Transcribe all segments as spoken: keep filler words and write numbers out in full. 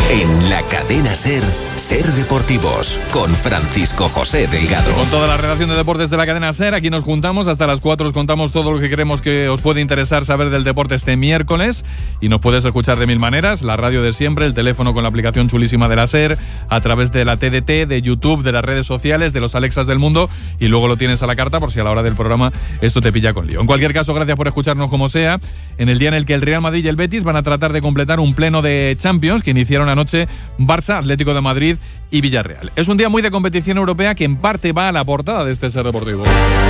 En la cadena SER, SER Deportivos, con Francisco José Delgado. Con toda la redacción de deportes de la cadena SER, aquí nos juntamos hasta las cuatro, os contamos todo lo que creemos que os puede interesar saber del deporte este miércoles, y nos puedes escuchar de mil maneras: la radio de siempre, el teléfono con la aplicación chulísima de la SER, a través de la T D T, de YouTube, de las redes sociales, de los Alexas del mundo, y luego lo tienes a la carta por si a la hora del programa esto te pilla con lío. En cualquier caso, gracias por escucharnos como sea, en el día en el que el Real Madrid y el Betis van a tratar de completar un pleno de Champions que iniciaron anoche Barça, Atlético de Madrid y Villarreal. Es un día muy de competición europea que en parte va a la portada de este SER Deportivo.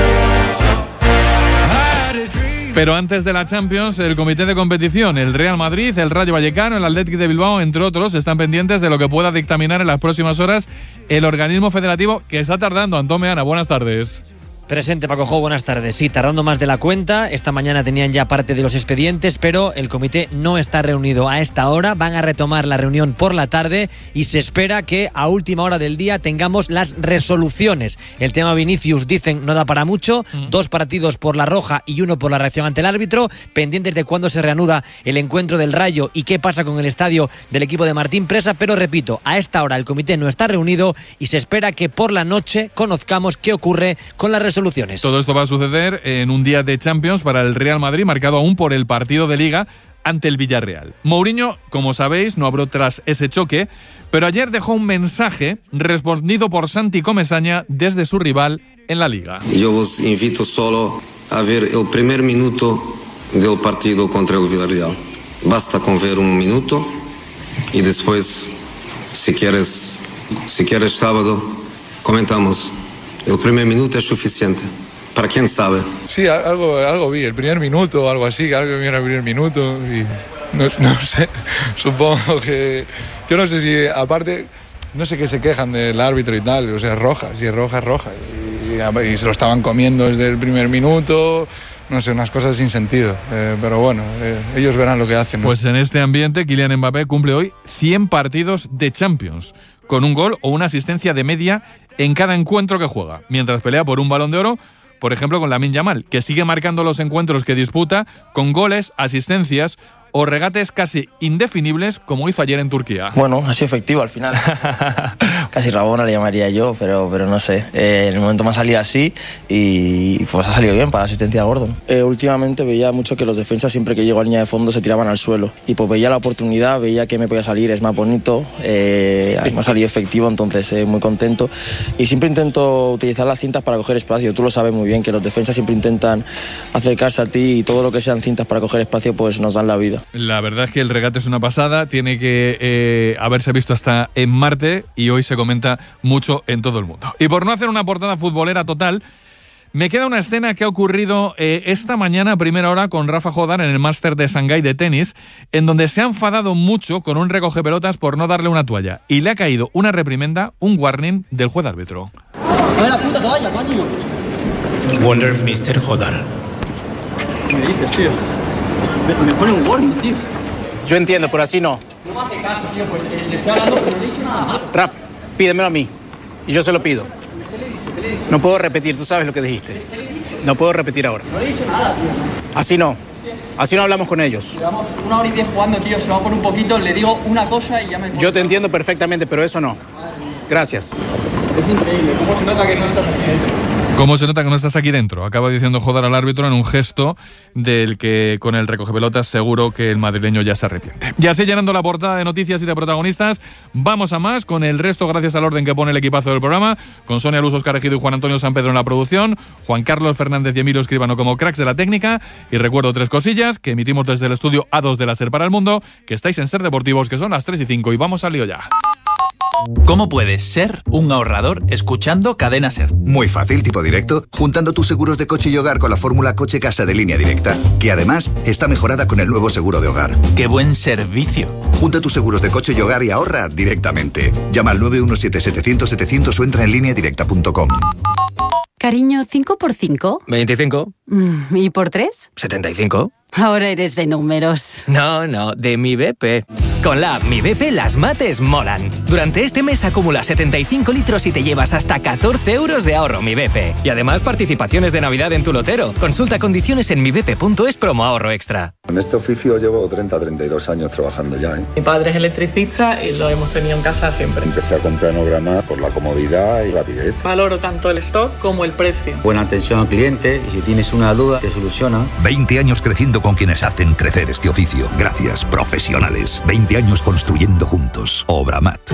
Pero antes de la Champions, el comité de competición, el Real Madrid, el Rayo Vallecano, el Athletic de Bilbao, entre otros, están pendientes de lo que pueda dictaminar en las próximas horas el organismo federativo, que está tardando. Antón Meana, buenas tardes. Presente, Paco Jo, buenas tardes. Sí, tardando más de la cuenta. Esta mañana tenían ya parte de los expedientes, pero el comité no está reunido a esta hora. Van a retomar la reunión por la tarde y se espera que a última hora del día tengamos las resoluciones. El tema Vinicius, dicen, no da para mucho. Mm. Dos partidos por la roja y uno por la reacción ante el árbitro. Pendientes de cuándo se reanuda el encuentro del Rayo y qué pasa con el estadio del equipo de Martín Presa. Pero repito, a esta hora el comité no está reunido y se espera que por la noche conozcamos qué ocurre con las resoluciones. Soluciones. Todo esto va a suceder en un día de Champions para el Real Madrid, marcado aún por el partido de Liga ante el Villarreal. Mourinho, como sabéis, no habló tras ese choque, pero ayer dejó un mensaje respondido por Santi Comesaña desde su rival en la Liga. Yo os invito solo a ver el primer minuto del partido contra el Villarreal. Basta con ver un minuto y después, si quieres, si quieres sábado, comentamos. El primer minuto es suficiente. ¿Para quién sabe? Sí, algo, algo vi, el primer minuto, algo así, algo vi en el primer minuto y no, no sé, supongo que... Yo no sé si, aparte, no sé qué se quejan del árbitro y tal, o sea, es roja, si es roja, es roja. Y, y, y se lo estaban comiendo desde el primer minuto, no sé, unas cosas sin sentido. Eh, pero bueno, eh, ellos verán lo que hacen, ¿no? Pues en este ambiente, Kylian Mbappé cumple hoy cien partidos de Champions, con un gol o una asistencia de media en cada encuentro que juega, mientras pelea por un Balón de Oro, por ejemplo con Lamine Yamal, que sigue marcando los encuentros que disputa con goles, asistencias o regates casi indefinibles, como hizo ayer en Turquía. Bueno, ha sido efectivo al final. Casi Rabona le llamaría yo, pero, pero no sé. Eh, en el momento me ha salido así y pues ha salido bien para la asistencia de Gordon. Eh, últimamente veía mucho que los defensas siempre que llego a línea de fondo se tiraban al suelo. Y pues veía la oportunidad, veía que me podía salir, es más bonito. Eh, me ha salido efectivo, entonces eh, muy contento. Y siempre intento utilizar las cintas para coger espacio. Tú lo sabes muy bien, que los defensas siempre intentan acercarse a ti y todo lo que sean cintas para coger espacio pues nos dan la vida. La verdad es que el regate es una pasada, tiene que eh, haberse visto hasta en Marte y hoy se comenta mucho en todo el mundo. Y por no hacer una portada futbolera total, me queda una escena que ha ocurrido eh, esta mañana a primera hora con Rafa Jodar en el Máster de Shanghái de tenis, en donde se ha enfadado mucho con un recogepelotas por no darle una toalla y le ha caído una reprimenda, un warning del juez árbitro. ¡No la puta toalla, coño! Wonder mister Jodar. ¿Qué me dices, tío? Me, me pone un warning, tío. Yo entiendo, pero así no. No me hace caso, tío, pues eh, le estoy hablando, pero no he dicho nada malo. Raf, pídemelo a mí. Y yo se lo pido. ¿Qué le he dicho? ¿Qué le he dicho? No puedo repetir, tú sabes lo que dijiste. ¿Qué le he dicho? No puedo repetir ahora. No le he dicho nada, tío. Así no. Así no hablamos con ellos. Llevamos una hora y diez jugando, tío, se lo va por un poquito, le digo una cosa y ya me... Yo te entiendo perfectamente, pero eso no. Gracias. Es increíble, cómo se nota que no estás aquí dentro. ¿Cómo se nota que no estás aquí dentro? Acaba diciendo Jodar al árbitro en un gesto del que con el recogepelotas seguro que el madrileño ya se arrepiente. Y así llenando la portada de noticias y de protagonistas, vamos a más con el resto gracias al orden que pone el equipazo del programa, con Sonia Luz, Óscar Ejido y Juan Antonio San Pedro en la producción, Juan Carlos Fernández y Emilio Escribano como cracks de la técnica, y recuerdo tres cosillas que emitimos desde el estudio A dos de la SER para el mundo, que estáis en SER Deportivos, que son las tres y cinco, y vamos al lío ya. ¿Cómo puedes ser un ahorrador escuchando Cadena SER? Muy fácil, tipo directo, juntando tus seguros de coche y hogar con la fórmula Coche Casa de Línea Directa, que además está mejorada con el nuevo seguro de hogar. ¡Qué buen servicio! Junta tus seguros de coche y hogar y ahorra directamente. Llama al nueve uno siete setecientos setecientos o entra en línea directa punto com. Cariño, ¿cinco por cinco? veinticinco. Mm, ¿Y por tres? setenta y cinco. Ahora eres de números. No, no, de mi B P. Con la app Mi B P las mates molan. Durante este mes acumula setenta y cinco litros y te llevas hasta catorce euros de ahorro Mi B P. Y además participaciones de Navidad en tu lotero. Consulta condiciones en mi b p punto es promo ahorro extra. En este oficio llevo treinta a treinta y dos años trabajando ya, ¿eh? Mi padre es electricista y lo hemos tenido en casa siempre. Empecé a comprar en Obramar por la comodidad y rapidez. Valoro tanto el stock como el precio. Buena atención al cliente y si tienes una duda te soluciona. veinte años creciendo con quienes hacen crecer este oficio. Gracias, profesionales. veinte años construyendo juntos. Obramat.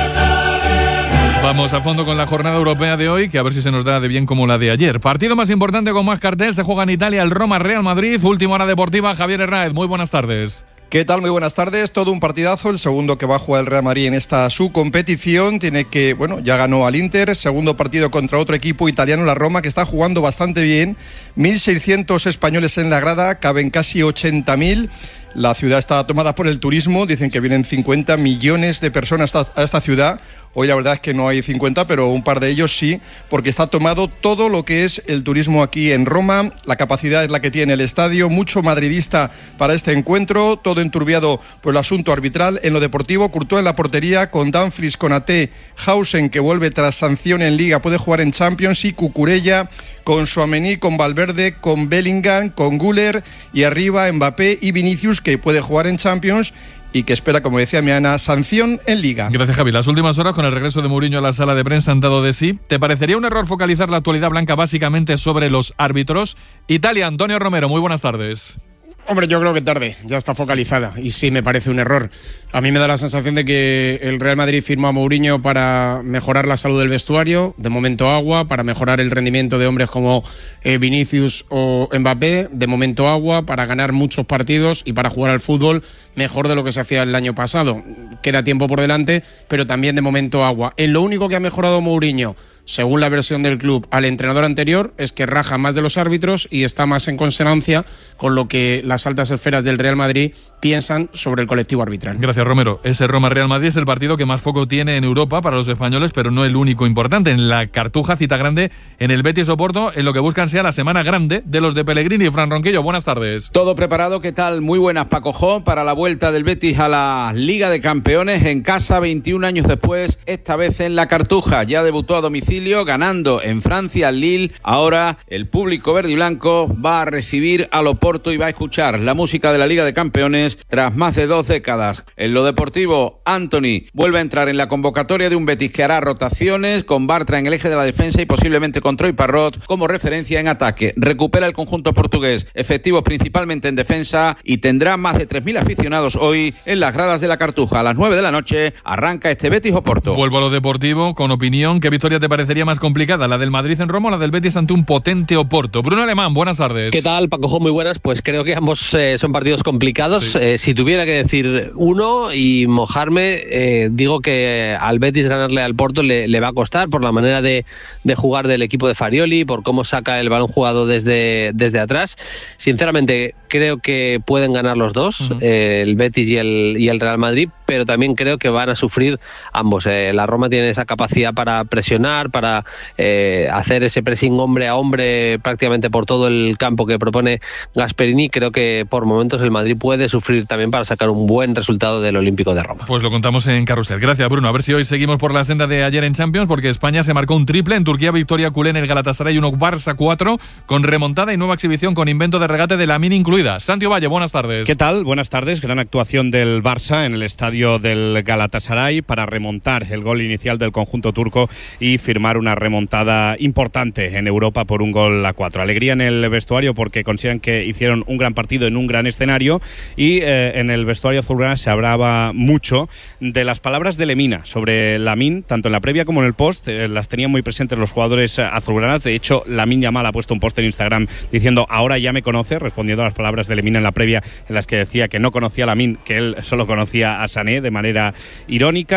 Vamos a fondo con la jornada europea de hoy, que a ver si se nos da de bien como la de ayer. Partido más importante con más cartel, se juega en Italia el Roma-Real Madrid. Última hora deportiva, Javier Hernández, muy buenas tardes. ¿Qué tal? Muy buenas tardes. Todo un partidazo. El segundo que va a jugar el Real Madrid en esta su competición. Tiene que, bueno, ya ganó al Inter. Segundo partido contra otro equipo italiano, la Roma, que está jugando bastante bien. mil seiscientos españoles en la grada, caben casi ochenta mil. La ciudad está tomada por el turismo. Dicen que vienen cincuenta millones de personas a esta ciudad. Hoy la verdad es que no hay cincuenta, pero un par de ellos sí, porque está tomado todo lo que es el turismo aquí en Roma. La capacidad es la que tiene el estadio, mucho madridista para este encuentro, todo enturbiado por el asunto arbitral. En lo deportivo, Courtois en la portería, con Dumfries, con Ate, Hausen, que vuelve tras sanción en Liga, puede jugar en Champions, y Cucurella, con Tchouaméni, con Valverde, con Bellingham, con Güler, y arriba Mbappé y Vinicius, que puede jugar en Champions y que espera, como decía Miana, sanción en Liga. Gracias, Javi. Las últimas horas, con el regreso de Mourinho a la sala de prensa, han dado de sí. ¿Te parecería un error focalizar la actualidad blanca básicamente sobre los árbitros? Italia, Antonio Romero, muy buenas tardes. Hombre, yo creo que tarde, ya está focalizada y sí me parece un error. A mí me da la sensación de que el Real Madrid firmó a Mourinho para mejorar la salud del vestuario, de momento agua, para mejorar el rendimiento de hombres como eh, Vinicius o Mbappé, de momento agua, para ganar muchos partidos y para jugar al fútbol mejor de lo que se hacía el año pasado. Queda tiempo por delante, pero también de momento agua. En lo único que ha mejorado Mourinho, según la versión del club, al entrenador anterior, es que raja más de los árbitros y está más en consonancia con lo que las altas esferas del Real Madrid piensan sobre el colectivo arbitral. Gracias, Romero. Ese Roma-Real Madrid es el partido que más foco tiene en Europa para los españoles, pero no el único importante. En la Cartuja, cita grande en el Betis Oporto, en lo que buscan sea la semana grande de los de Pellegrini. Fran Ronquillo, buenas tardes. Todo preparado, ¿qué tal? Muy buenas, Paco Jo, para la vuelta del Betis a la Liga de Campeones en casa, veintiún años después, esta vez en la Cartuja. Ya debutó a domicilio, ganando en Francia al Lille. Ahora el público verde y blanco va a recibir al Oporto y va a escuchar la música de la Liga de Campeones tras más de dos décadas. En lo deportivo, Anthony vuelve a entrar en la convocatoria de un Betis que hará rotaciones, con Bartra en el eje de la defensa y posiblemente con Troy Parrot como referencia en ataque. Recupera el conjunto portugués, efectivos principalmente en defensa, y tendrá más de tres mil aficionados hoy en las gradas de la Cartuja. A las nueve de la noche arranca este Betis Oporto. Vuelvo a lo deportivo con opinión. ¿Qué victoria te parecería más complicada, la del Madrid en Roma o la del Betis ante un potente Oporto? Bruno Alemán, buenas tardes. ¿Qué tal, Paco? Muy buenas. Pues creo que ambos eh, son partidos complicados. Sí. Eh, si tuviera que decir uno y mojarme, eh, digo que al Betis ganarle al Porto le, le va a costar por la manera de, de jugar del equipo de Farioli, por cómo saca el balón jugado desde, desde atrás. Sinceramente, creo que pueden ganar los dos, uh-huh. eh, el Betis y el, y el Real Madrid, pero también creo que van a sufrir ambos. Eh, la Roma tiene esa capacidad para presionar, para eh, hacer ese pressing hombre a hombre prácticamente por todo el campo que propone Gasperini. Creo que por momentos el Madrid puede sufrir también para sacar un buen resultado del Olímpico de Roma. Pues lo contamos en Carrusel. Gracias, Bruno. A ver si hoy seguimos por la senda de ayer en Champions, porque España se marcó un triple. En Turquía, victoria culé en el Galatasaray uno, Barça cuatro, con remontada y nueva exhibición con invento de regate de Lamine incluida. Santi Valle, buenas tardes. ¿Qué tal? Buenas tardes. Gran actuación del Barça en el estadio del Galatasaray para remontar el gol inicial del conjunto turco y firmar una remontada importante en Europa por un gol a cuatro. Alegría en el vestuario porque consideran que hicieron un gran partido en un gran escenario, y eh, en el vestuario azulgrana se hablaba mucho de las palabras de Lemina sobre Lamine, tanto en la previa como en el post. Eh, las tenían muy presentes los jugadores azulgranas. De hecho, Lamine Yamal ha puesto un post en Instagram diciendo ahora ya me conoce, respondiendo a las palabras de Lemina en la previa, en las que decía que no conocía a Lamine, que él solo conocía a Sané, de manera irónica.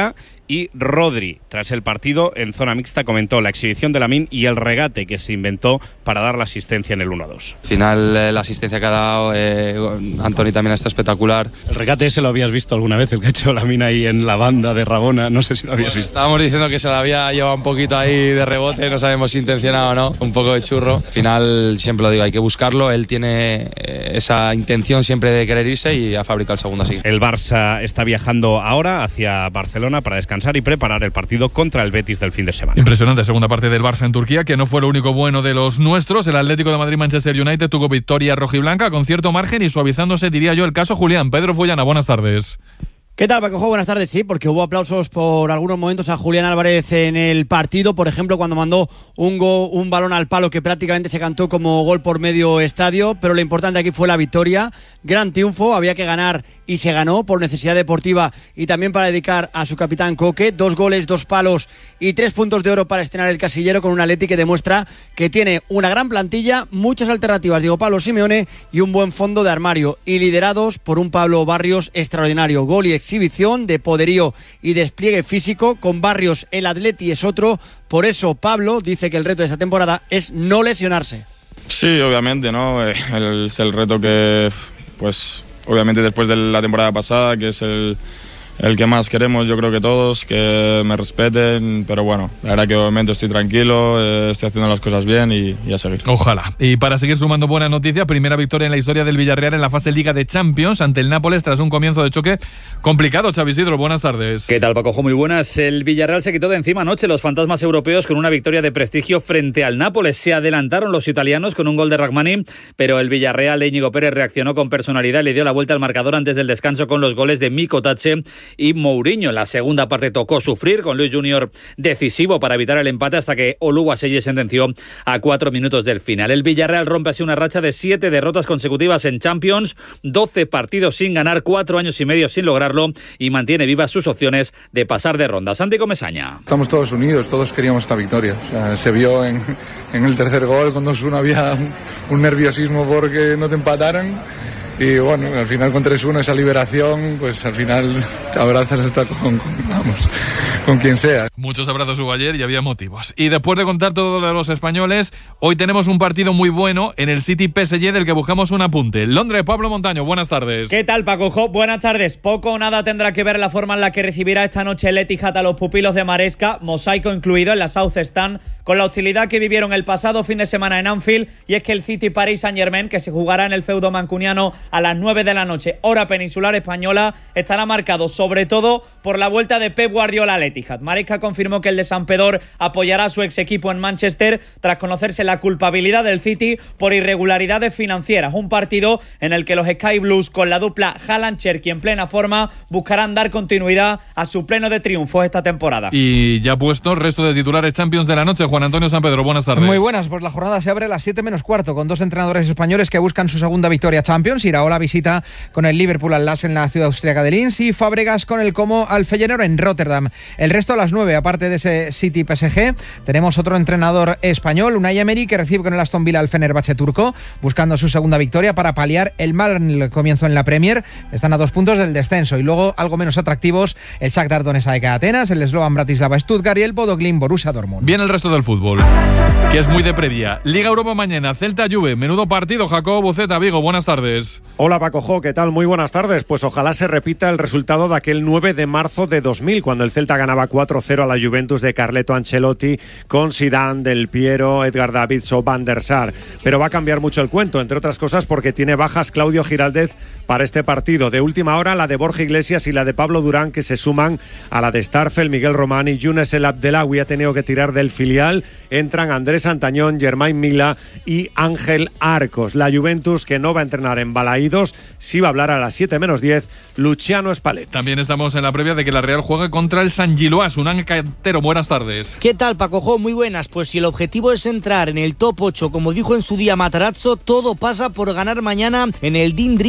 Y Rodri, tras el partido en zona mixta, comentó la exhibición de Lamine y el regate que se inventó para dar la asistencia en el uno a dos. Al final, eh, la asistencia que ha dado eh, Antoni también está espectacular. ¿El regate ese lo habías visto alguna vez, el que ha hecho Lamine ahí en la banda de Rabona? No sé si lo habías Bueno, visto. estábamos diciendo que se la había llevado un poquito ahí de rebote, no sabemos si intencionado o no, un poco de churro. Al final, siempre lo digo, hay que buscarlo. Él tiene eh, esa intención siempre de querer irse y ha fabricado el segundo así. El Barça está viajando ahora hacia Barcelona para descansar y preparar el partido contra el Betis del fin de semana. Impresionante segunda parte del Barça en Turquía, que no fue lo único bueno de los nuestros. El Atlético de Madrid-Manchester United tuvo victoria rojiblanca con cierto margen y suavizándose, diría yo, el caso Julián. Pedro Fullana, buenas tardes. ¿Qué tal, Paco? Buenas tardes. Sí, porque hubo aplausos por algunos momentos a Julián Álvarez en el partido. Por ejemplo, cuando mandó un, go, un balón al palo que prácticamente se cantó como gol por medio estadio. Pero lo importante aquí fue la victoria. Gran triunfo, había que ganar y se ganó por necesidad deportiva y también para dedicar a su capitán Coque. Dos goles, dos palos y tres puntos de oro para estrenar el casillero con un Atleti que demuestra que tiene una gran plantilla, muchas alternativas, digo Pablo Simeone, y un buen fondo de armario. Y liderados por un Pablo Barrios extraordinario. Gol y exhibición de poderío y despliegue físico. Con Barrios el Atleti es otro. Por eso Pablo dice que el reto de esta temporada es no lesionarse. Sí, obviamente, ¿no? El, es el reto que, pues, obviamente después de la temporada pasada, que es el, el que más queremos, yo creo que todos, que me respeten, pero bueno, la verdad que obviamente estoy tranquilo, eh, estoy haciendo las cosas bien y, y a seguir. Ojalá. Y para seguir sumando buenas noticias, primera victoria en la historia del Villarreal en la fase Liga de Champions ante el Nápoles tras un comienzo de choque complicado. Xavi Isidro, buenas tardes. ¿Qué tal, Pacojo? Muy buenas. El Villarreal se quitó de encima anoche los fantasmas europeos con una victoria de prestigio frente al Nápoles. Se adelantaron los italianos con un gol de Rachmani, pero el Villarreal de Íñigo Pérez reaccionó con personalidad y le dio la vuelta al marcador antes del descanso con los goles de Miko Tache y Mourinho. En la segunda parte tocó sufrir con Luis Junior decisivo para evitar el empate hasta que Oluwaseye sentenció a cuatro minutos del final. El Villarreal rompe así una racha de siete derrotas consecutivas en Champions, doce partidos sin ganar, cuatro años y medio sin lograrlo y mantiene vivas sus opciones de pasar de ronda. Santi Comesaña. Estamos todos unidos, todos queríamos esta victoria. O sea, se vio en, en el tercer gol, con dos uno había un, un nerviosismo porque no te empataran. Y bueno, al final con tres uno esa liberación, pues al final te abrazas hasta con, con, vamos, con quien sea. Muchos abrazos hubo ayer y había motivos. Y después de contar todo lo de los españoles, hoy tenemos un partido muy bueno en el City P S G del que buscamos un apunte. Londres, Pablo Montaño, buenas tardes. ¿Qué tal, Paco? Buenas tardes. Poco o nada tendrá que ver la forma en la que recibirá esta noche el Etihad a los pupilos de Maresca, mosaico incluido en la South Stand, con la hostilidad que vivieron el pasado fin de semana en Anfield, y es que el City Paris Saint-Germain, que se jugará en el feudo mancuniano a las nueve de la noche, hora peninsular española, estará marcado sobre todo por la vuelta de Pep Guardiola al Etihad. Maresca confirmó que el de Sampedor apoyará a su ex equipo en Manchester tras conocerse la culpabilidad del City por irregularidades financieras. Un partido en el que los Sky Blues, con la dupla Haaland-Cherki en plena forma, buscarán dar continuidad a su pleno de triunfos esta temporada. Y ya puesto, resto de titulares Champions de la noche. Juan Antonio Sampedro, buenas tardes. Muy buenas, pues la jornada se abre a las siete menos cuarto con dos entrenadores españoles que buscan su segunda victoria Champions. Iraola visita con el Liverpool al Lask en la ciudad austríaca de Linz y Fábregas con el Como al Feyenoord en Rotterdam. El resto a las nueve, aparte de ese City P S G, tenemos otro entrenador español, Unai Emery, que recibe con el Aston Villa al Fenerbahce turco, buscando su segunda victoria para paliar el mal comienzo en la Premier. Están a dos puntos del descenso. Y luego, algo menos atractivos, el Shakhtar Donetsk A E K Atenas, el Slovan Bratislava Stuttgart y el Bodo Glimt Borussia Dortmund. Bien el resto del fútbol, que es muy de previa. Liga Europa mañana, Celta Juve, menudo partido. Jacobo Buceta, Vigo, buenas tardes. Hola Paco Jo, ¿qué tal? Muy buenas tardes. Pues ojalá se repita el resultado de aquel nueve de marzo de dos mil, cuando el Celta ganaba cuatro cero a la Juventus de Carleto Ancelotti, con Zidane, Del Piero, Edgar Davids o Van der Sar. Pero va a cambiar mucho el cuento, entre otras cosas porque tiene bajas Claudio Giraldez para este partido. De última hora, la de Borja Iglesias y la de Pablo Durán, que se suman a la de Starfel, Miguel Román y Younes El Abdelawi. Ha tenido que tirar del filial. Entran Andrés Antañón, Germain Mila y Ángel Arcos. La Juventus, que no va a entrenar en Balaídos, sí va a hablar a las siete menos diez, Luciano Spalletti. También estamos en la previa de que la Real juegue contra el San Giloás. Unán Cantero, buenas tardes. ¿Qué tal, Paco Jo? Muy buenas. Pues si el objetivo es entrar en el top ocho, como dijo en su día Matarazzo, todo pasa por ganar mañana en el Dean Drift frente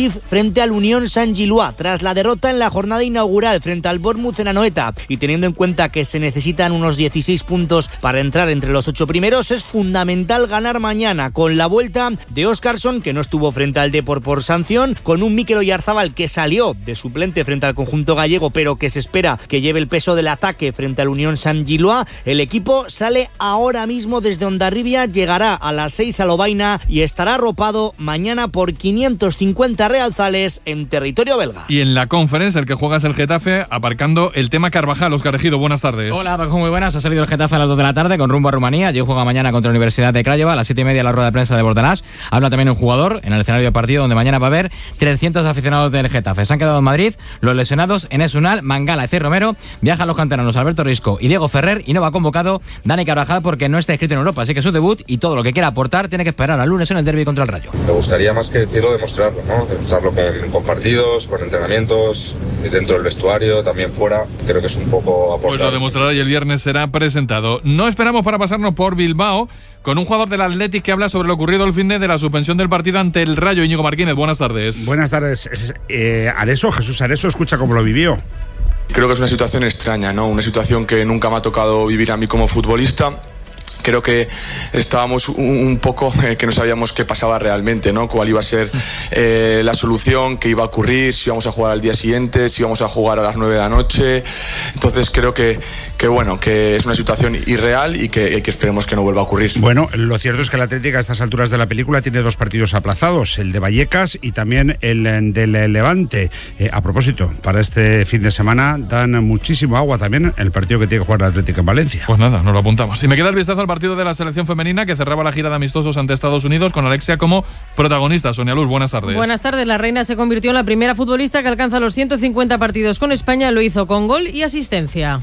frente al Unión Saint-Gilloise tras la derrota en la jornada inaugural frente al Bournemouth en Anoeta, y teniendo en cuenta que se necesitan unos dieciséis puntos para entrar entre los ocho primeros, es fundamental ganar mañana con la vuelta de Óscarson, que no estuvo frente al Depor por sanción, con un Mikel Oyarzabal que salió de suplente frente al conjunto gallego, pero que se espera que lleve el peso del ataque frente al Unión Saint-Gilloise. El equipo sale ahora mismo desde Hondarribia, llegará a las seis a Lovaina y estará arropado mañana por quinientos cincuenta realzales en territorio belga. Y en la Conference, el que juega es el Getafe, aparcando el tema Carvajal. Oscar Ejido, buenas tardes. Hola, Paco, muy buenas. Ha salido el Getafe a las dos de la tarde con rumbo a Rumanía. Allí juega mañana contra la Universidad de Craiova. A las siete y media la rueda de prensa de Bordalás. Habla también un jugador en el escenario de partido donde mañana va a haber trescientos aficionados del Getafe. Se han quedado en Madrid los lesionados Enes Unal, Mangala y C. Romero. Viajan los canteranos Alberto Risco y Diego Ferrer, y no va convocado Dani Carvajal porque no está inscrito en Europa. Así que su debut y todo lo que quiera aportar tiene que esperar al lunes en el derbi contra el Rayo. Me gustaría más que decirlo, demostrarlo, ¿no? Demostrarlo con, con partidos, con entrenamientos, dentro del vestuario, también fuera. Creo que es un poco aportar. Pues lo demostrará y el viernes será presentado. No esperamos para pasarnos por Bilbao con un jugador del Athletic que habla sobre lo ocurrido el fin de, de la suspensión del partido ante el Rayo. Íñigo Martínez, buenas tardes. Buenas tardes. Eh, Areso, Jesús Areso, escucha cómo lo vivió. Creo que es una situación extraña, ¿no? Una situación que nunca me ha tocado vivir a mí como futbolista. Creo que estábamos un, un poco eh, que no sabíamos qué pasaba realmente, ¿no? Cuál iba a ser eh, la solución, qué iba a ocurrir, si íbamos a jugar al día siguiente, si íbamos a jugar a las nueve de la noche. Entonces creo que, que bueno, que es una situación irreal y que, que esperemos que no vuelva a ocurrir. Bueno, lo cierto es que el Atlético a estas alturas de la película tiene dos partidos aplazados, el de Vallecas y también el del Levante. Eh, a propósito, para este fin de semana dan muchísimo agua también el partido que tiene que jugar el Atlético en Valencia. Pues nada, nos lo apuntamos. Y me queda el vistazo al partido de la selección femenina que cerraba la gira de amistosos ante Estados Unidos con Alexia como protagonista. Sonia Luz, buenas tardes. Buenas tardes. La reina se convirtió en la primera futbolista que alcanza los ciento cincuenta partidos con España. Lo hizo con gol y asistencia.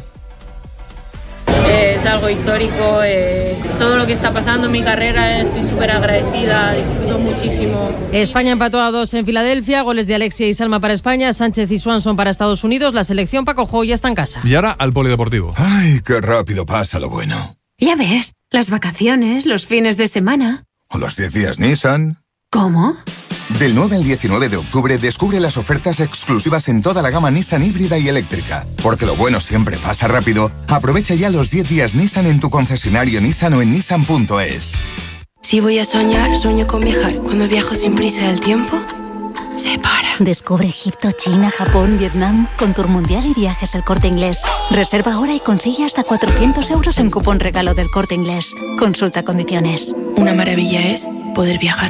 Es algo histórico, eh, todo lo que está pasando en mi carrera, estoy súper agradecida, disfruto muchísimo. España empató a dos en Filadelfia, goles de Alexia y Salma para España, Sánchez y Swanson para Estados Unidos. La selección Paco Jo ya está en casa. Y ahora al polideportivo. Ay, qué rápido pasa lo bueno. Ya ves, las vacaciones, los fines de semana. ¿O los diez días Nissan? ¿Cómo? Del nueve al diecinueve de octubre descubre las ofertas exclusivas en toda la gama Nissan híbrida y eléctrica. Porque lo bueno siempre pasa rápido. Aprovecha ya los diez días Nissan en tu concesionario Nissan o en nissan punto es. Si voy a soñar, sueño con viajar. Cuando viajo sin prisa del tiempo se para. Descubre Egipto, China, Japón, Vietnam con Tour Mundial y Viajes El Corte Inglés. Reserva ahora y consigue hasta cuatrocientos euros en cupón regalo del Corte Inglés. Consulta condiciones. Una maravilla es poder viajar.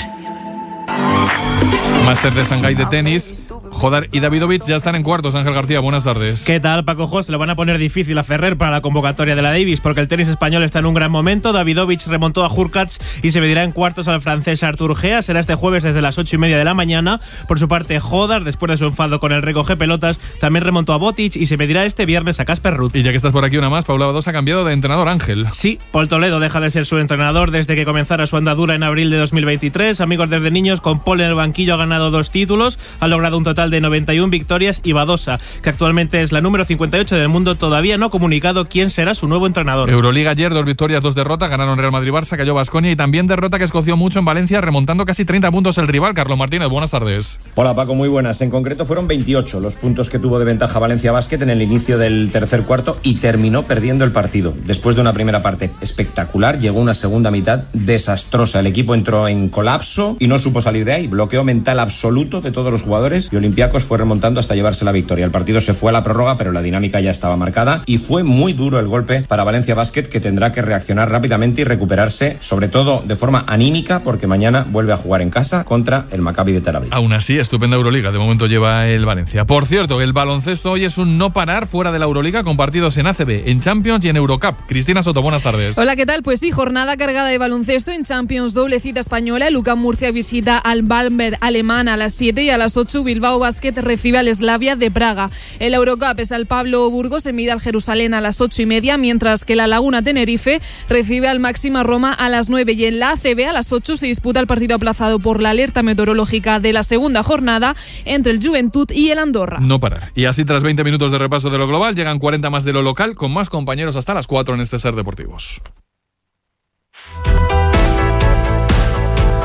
Máster de Shanghái de tenis. Jodar y Davidovich ya están en cuartos. Ángel García, buenas tardes. ¿Qué tal, Paco Jos? Le van a poner difícil a Ferrer para la convocatoria de la Davis porque el tenis español está en un gran momento. Davidovich remontó a Hurkacz y se medirá en cuartos al francés Artur Gea. Será este jueves desde las ocho y media de la mañana. Por su parte, Jodar, después de su enfado con el recoge pelotas, también remontó a Botic y se medirá este viernes a Casper Ruud. Y ya que estás por aquí una más, Paula Badosa ha cambiado de entrenador, Ángel. Sí, Paul Toledo deja de ser su entrenador desde que comenzara su andadura en abril de dos mil veintitrés. Amigos desde niños, con Paul en el banquillo ha ganado dos títulos, ha logrado un total de noventa y una victorias y Badosa, que actualmente es la número cincuenta y ocho del mundo, todavía no ha comunicado quién será su nuevo entrenador. Euroliga ayer, dos victorias, dos derrotas, ganaron Real Madrid-Barça, cayó Baskonia y también derrota que escoció mucho en Valencia, remontando casi treinta puntos el rival. Carlos Martínez, buenas tardes. Hola Paco, muy buenas. En concreto fueron veintiocho los puntos que tuvo de ventaja Valencia Basket en el inicio del tercer cuarto y terminó perdiendo el partido. Después de una primera parte espectacular, llegó una segunda mitad desastrosa. El equipo entró en colapso y no supo salir de ahí. Bloqueo mental absoluto de todos los jugadores y Olympiacos fue remontando hasta llevarse la victoria. El partido se fue a la prórroga, pero la dinámica ya estaba marcada y fue muy duro el golpe para Valencia Basket, que tendrá que reaccionar rápidamente y recuperarse, sobre todo de forma anímica, porque mañana vuelve a jugar en casa contra el Maccabi de Tel Aviv. Aún así, estupenda Euroliga. De momento lleva el Valencia. Por cierto, el baloncesto hoy es un no parar fuera de la Euroliga, con partidos en A C B, en Champions y en Eurocup. Cristina Soto, buenas tardes. Hola, ¿qué tal? Pues sí, jornada cargada de baloncesto en Champions, doble cita española. El U C A M Murcia visita al Bamberg alemán a las siete y a las ocho Bilbao Basket recibe al Slavia de Praga. El Eurocup es al Pablo Burgos, se mide al Jerusalén a las ocho y media, mientras que la Laguna Tenerife recibe al Máxima Roma a las nueve, y en la A C B a las ocho se disputa el partido aplazado por la alerta meteorológica de la segunda jornada entre el Juventud y el Andorra. No parar. Y así, tras veinte minutos de repaso de lo global, llegan cuarenta más de lo local, con más compañeros hasta las cuatro en este Ser Deportivos.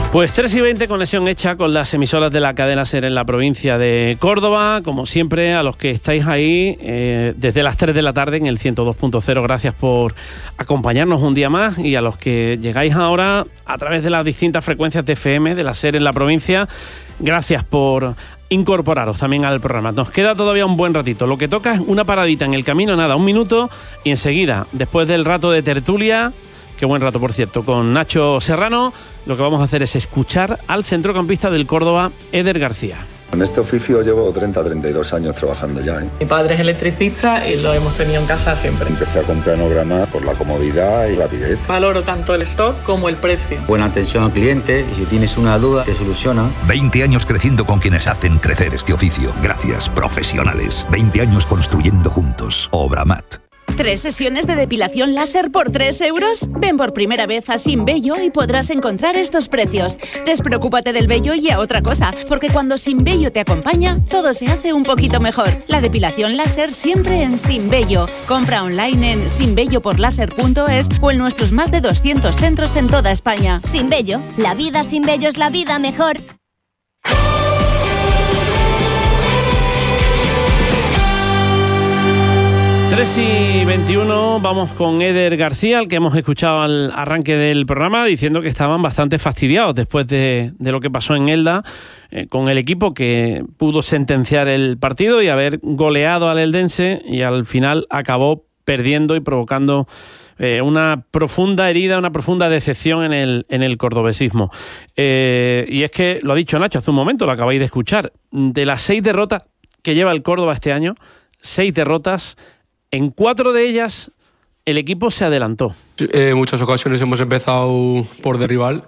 Pues tres y veinte, conexión hecha con las emisoras de la cadena SER en la provincia de Córdoba. Como siempre, a los que estáis ahí eh, desde las tres de la tarde en el ciento dos punto cero, gracias por acompañarnos un día más. Y a los que llegáis ahora a través de las distintas frecuencias de F M de la SER en la provincia, gracias por incorporaros también al programa. Nos queda todavía un buen ratito. Lo que toca es una paradita en el camino, nada, un minuto, y enseguida, después del rato de tertulia, qué buen rato, por cierto, con Nacho Serrano, lo que vamos a hacer es escuchar al centrocampista del Córdoba, Éder García. En este oficio llevo treinta a treinta y dos años trabajando ya, ¿eh? Mi padre es electricista y lo hemos tenido en casa siempre. Empecé a comprar Nograma por la comodidad y rapidez. Valoro tanto el stock como el precio. Buena atención al cliente y si tienes una duda te soluciona. veinte años creciendo con quienes hacen crecer este oficio. Gracias, profesionales. veinte años construyendo juntos. Obramat. ¿Tres sesiones de depilación láser por tres euros? Ven por primera vez a Sin Vello y podrás encontrar estos precios. Despreocúpate del vello y a otra cosa, porque cuando Sin Vello te acompaña, todo se hace un poquito mejor. La depilación láser siempre en Sin Vello. Compra online en sin vello por láser punto es o en nuestros más de doscientos centros en toda España. Sin Vello, la vida sin vello es la vida mejor. tres y veintiuno, vamos con Éder García, al que hemos escuchado al arranque del programa, diciendo que estaban bastante fastidiados después de, de lo que pasó en Elda, eh, con el equipo que pudo sentenciar el partido y haber goleado al eldense, y al final acabó perdiendo y provocando eh, una profunda herida, una profunda decepción en el, en el cordobesismo. Eh, y es que, lo ha dicho Nacho hace un momento, lo acabáis de escuchar, de las seis derrotas que lleva el Córdoba este año, seis derrotas. En cuatro de ellas, el equipo se adelantó. En muchas ocasiones hemos empezado por derribar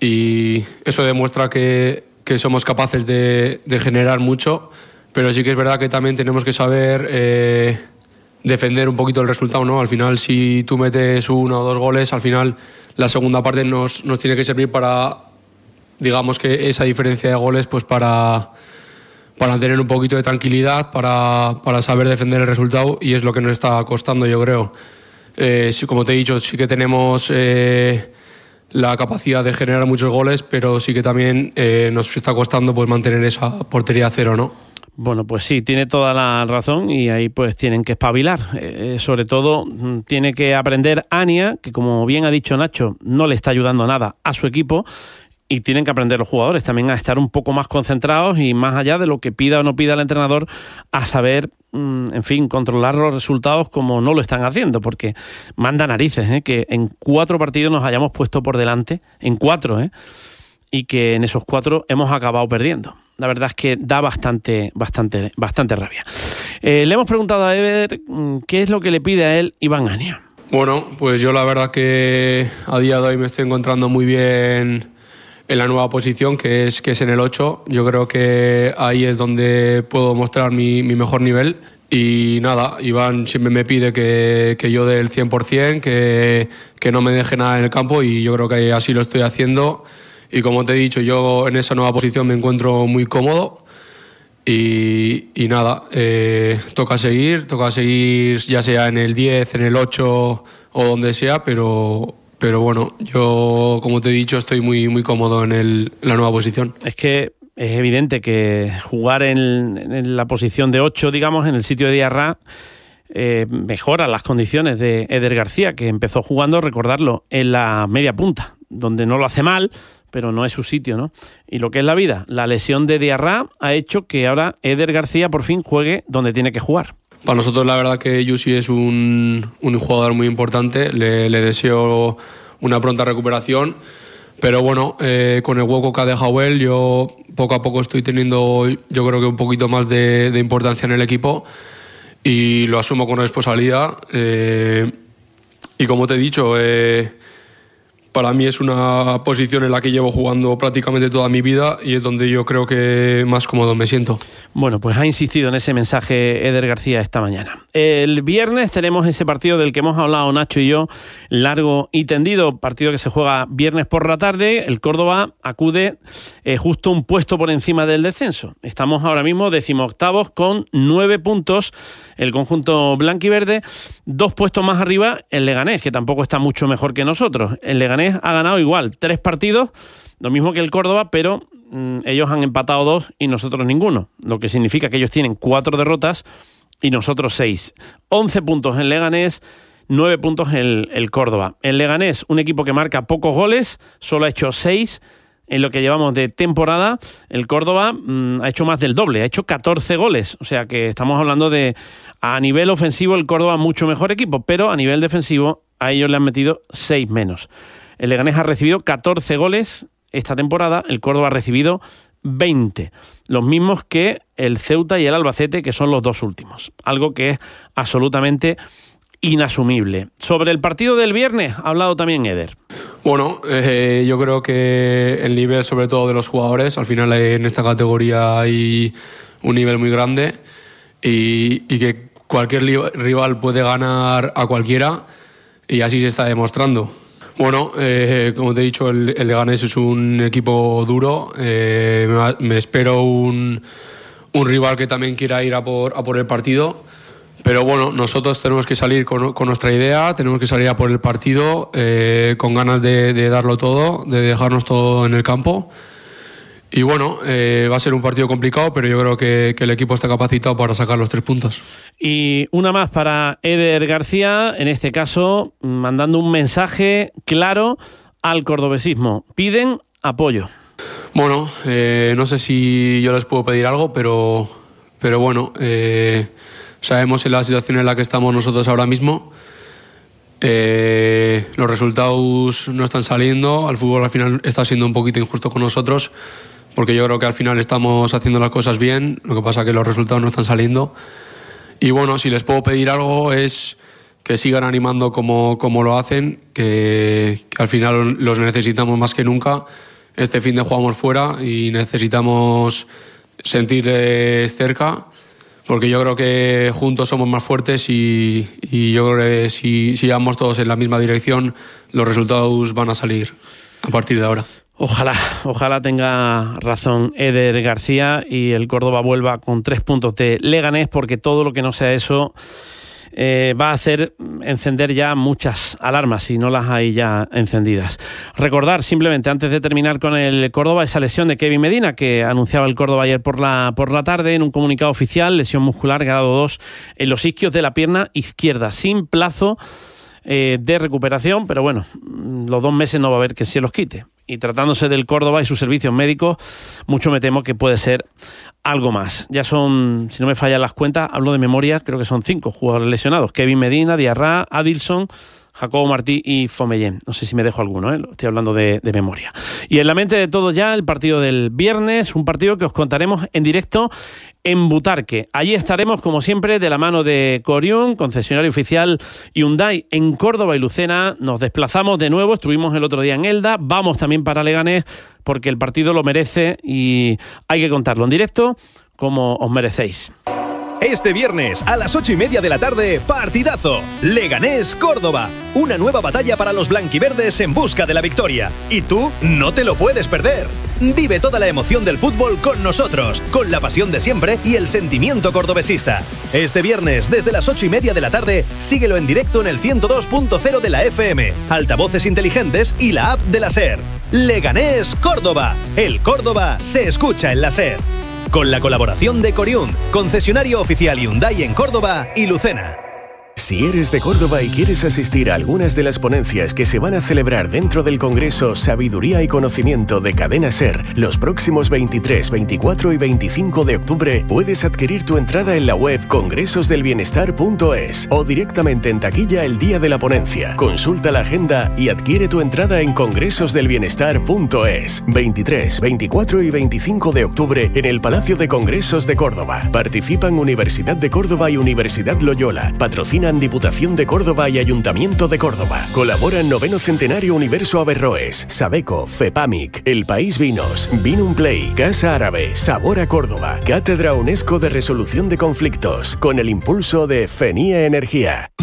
y eso demuestra que, que somos capaces de, de generar mucho, pero sí que es verdad que también tenemos que saber eh, defender un poquito el resultado, ¿no? Al final, si tú metes uno o dos goles, al final la segunda parte nos, nos tiene que servir para, digamos que esa diferencia de goles, pues para... para tener un poquito de tranquilidad, para, para saber defender el resultado, y es lo que nos está costando, yo creo. Eh, sí, como te he dicho, sí que tenemos eh, la capacidad de generar muchos goles, pero sí que también eh, nos está costando pues mantener esa portería a cero, ¿no? Bueno, pues sí, tiene toda la razón y ahí pues tienen que espabilar. Eh, sobre todo tiene que aprender Ania, que como bien ha dicho Nacho, no le está ayudando nada a su equipo. Y tienen que aprender los jugadores también a estar un poco más concentrados y más allá de lo que pida o no pida el entrenador, a saber, en fin, controlar los resultados como no lo están haciendo, porque manda narices, ¿eh? Que en cuatro partidos nos hayamos puesto por delante, en cuatro, ¿eh? Y que en esos cuatro hemos acabado perdiendo. La verdad es que da bastante, bastante, bastante rabia. Eh, le hemos preguntado a Éder qué es lo que le pide a él Iván Ania. Bueno, pues yo la verdad que a día de hoy me estoy encontrando muy bien en la nueva posición, que es, que es en el ocho. Yo creo que ahí es donde puedo mostrar mi, mi mejor nivel. Y nada, Iván siempre me pide que, que yo dé el cien por ciento, que, que no me deje nada en el campo, y yo creo que así lo estoy haciendo. Y como te he dicho, yo en esa nueva posición me encuentro muy cómodo. Y, y nada, eh, toca seguir, toca seguir ya sea en el diez, en el ocho o donde sea, pero... Pero bueno, yo, como te he dicho, estoy muy, muy cómodo en, el, en la nueva posición. Es que es evidente que jugar en, en la posición de ocho, digamos, en el sitio de Diarra, eh, mejora las condiciones de Éder García, que empezó jugando, recordarlo, en la media punta, donde no lo hace mal, pero no es su sitio, ¿no? Y lo que es la vida, la lesión de Diarra ha hecho que ahora Éder García por fin juegue donde tiene que jugar. Para nosotros la verdad que Yusi es un, un jugador muy importante, le, le deseo una pronta recuperación, pero bueno, eh, con el hueco que ha dejado él, yo poco a poco estoy teniendo, yo creo que un poquito más de, de importancia en el equipo, y lo asumo con responsabilidad, eh, y como te he dicho, eh, para mí es una posición en la que llevo jugando prácticamente toda mi vida y es donde yo creo que más cómodo me siento. Bueno, pues ha insistido en ese mensaje Éder García esta mañana. El viernes tenemos ese partido del que hemos hablado Nacho y yo, largo y tendido, partido que se juega viernes por la tarde. El Córdoba acude eh, justo un puesto por encima del descenso. Estamos ahora mismo decimoctavos con nueve puntos el conjunto blanquiverde, dos puestos más arriba el Leganés, que tampoco está mucho mejor que nosotros. El Leganés ha ganado igual tres partidos Lo mismo que el Córdoba, pero mmm, ellos han empatado dos y nosotros ninguno, lo que significa que ellos tienen cuatro derrotas y nosotros seis. once puntos en Leganés, nueve puntos en el Córdoba. El Leganés, un equipo que marca pocos goles, solo ha hecho seis en lo que llevamos de temporada. El Córdoba mmm, ha hecho más del doble, ha hecho catorce goles. O sea que estamos hablando de, a nivel ofensivo, el Córdoba mucho mejor equipo, pero a nivel defensivo a ellos le han metido seis menos. El Leganés ha recibido catorce goles esta temporada, el Córdoba ha recibido veinte. Los mismos que el Ceuta y el Albacete, que son los dos últimos. Algo que es absolutamente inasumible. Sobre el partido del viernes ha hablado también Eder. Bueno, eh, yo creo que el nivel sobre todo de los jugadores, al final en esta categoría hay un nivel muy grande y, y que cualquier li- rival puede ganar a cualquiera y así se está demostrando. Bueno, eh, como te he dicho, el, el Leganés es un equipo duro, eh, me, me espero un, un rival que también quiera ir a por, a por el partido. Pero bueno, nosotros tenemos que salir con, con nuestra idea, tenemos que salir a por el partido, eh, con ganas de, de darlo todo, de dejarnos todo en el campo. Y bueno, eh, va a ser un partido complicado, pero yo creo que, que el equipo está capacitado para sacar los tres puntos. Y una más para Eder García, en este caso, mandando un mensaje claro al cordobesismo. Piden apoyo. Bueno, eh, no sé si yo les puedo pedir algo, pero, pero bueno... Eh, Sabemos en la situación en la que estamos nosotros ahora mismo. Eh, los resultados no están saliendo. El fútbol al final está siendo un poquito injusto con nosotros, porque yo creo que al final estamos haciendo las cosas bien. Lo que pasa es que los resultados no están saliendo. Y bueno, si les puedo pedir algo es que sigan animando como, como lo hacen, que, que al final los necesitamos más que nunca. Este fin de jugamos fuera y necesitamos sentirles cerca, porque yo creo que juntos somos más fuertes y, y yo creo que si, si vamos todos en la misma dirección, los resultados van a salir a partir de ahora. Ojalá, ojalá tenga razón Eder García y el Córdoba vuelva con tres puntos de Leganés, porque todo lo que no sea eso eh, va a hacer encender ya muchas alarmas, si no las hay ya encendidas. Recordar simplemente, antes de terminar con el Córdoba, esa lesión de Kevin Medina que anunciaba el Córdoba ayer por la, por la tarde en un comunicado oficial: lesión muscular grado dos en los isquios de la pierna izquierda, sin plazo eh, de recuperación, pero bueno, los dos meses no va a haber que se los quite. Y tratándose del Córdoba y sus servicios médicos, mucho me temo que puede ser algo más. Ya son, si no me fallan las cuentas, hablo de memoria, creo que son cinco jugadores lesionados: Kevin Medina, Diarra, Adilson, Jacobo Martí y Fomellén. No sé si me dejo alguno, ¿eh? Estoy hablando de, de memoria. Y en la mente de todos ya el partido del viernes, un partido que os contaremos en directo en Butarque. Allí estaremos, como siempre, de la mano de Corium, concesionario oficial Hyundai en Córdoba y Lucena. Nos desplazamos de nuevo, estuvimos el otro día en Elda, vamos también para Leganés, porque el partido lo merece y hay que contarlo en directo como os merecéis. Este viernes a las ocho y media de la tarde, partidazo. Leganés Córdoba. Una nueva batalla para los blanquiverdes en busca de la victoria. Y tú no te lo puedes perder. Vive toda la emoción del fútbol con nosotros, con la pasión de siempre y el sentimiento cordobesista. Este viernes, desde las ocho y media de la tarde, síguelo en directo en el ciento dos punto cero de la F M, altavoces inteligentes y la app de la SER. Leganés Córdoba. El Córdoba se escucha en la SER. Con la colaboración de Corium, concesionario oficial Hyundai en Córdoba y Lucena. Si eres de Córdoba y quieres asistir a algunas de las ponencias que se van a celebrar dentro del Congreso Sabiduría y Conocimiento de Cadena SER los próximos veintitrés, veinticuatro y veinticinco de octubre, puedes adquirir tu entrada en la web congresos del bienestar punto es o directamente en taquilla el día de la ponencia. Consulta la agenda y adquiere tu entrada en congresos del bienestar punto es. veintitrés, veinticuatro y veinticinco de octubre en el Palacio de Congresos de Córdoba. Participan Universidad de Córdoba y Universidad Loyola. Patrocina Diputación de Córdoba y Ayuntamiento de Córdoba. Colaboran Noveno Centenario Universo Averroes, Sabeco, FEPAMIC, El País Vinos, Vinum Play, Casa Árabe, Sabor a Córdoba, Cátedra UNESCO de Resolución de Conflictos, con el impulso de FENIE Energía.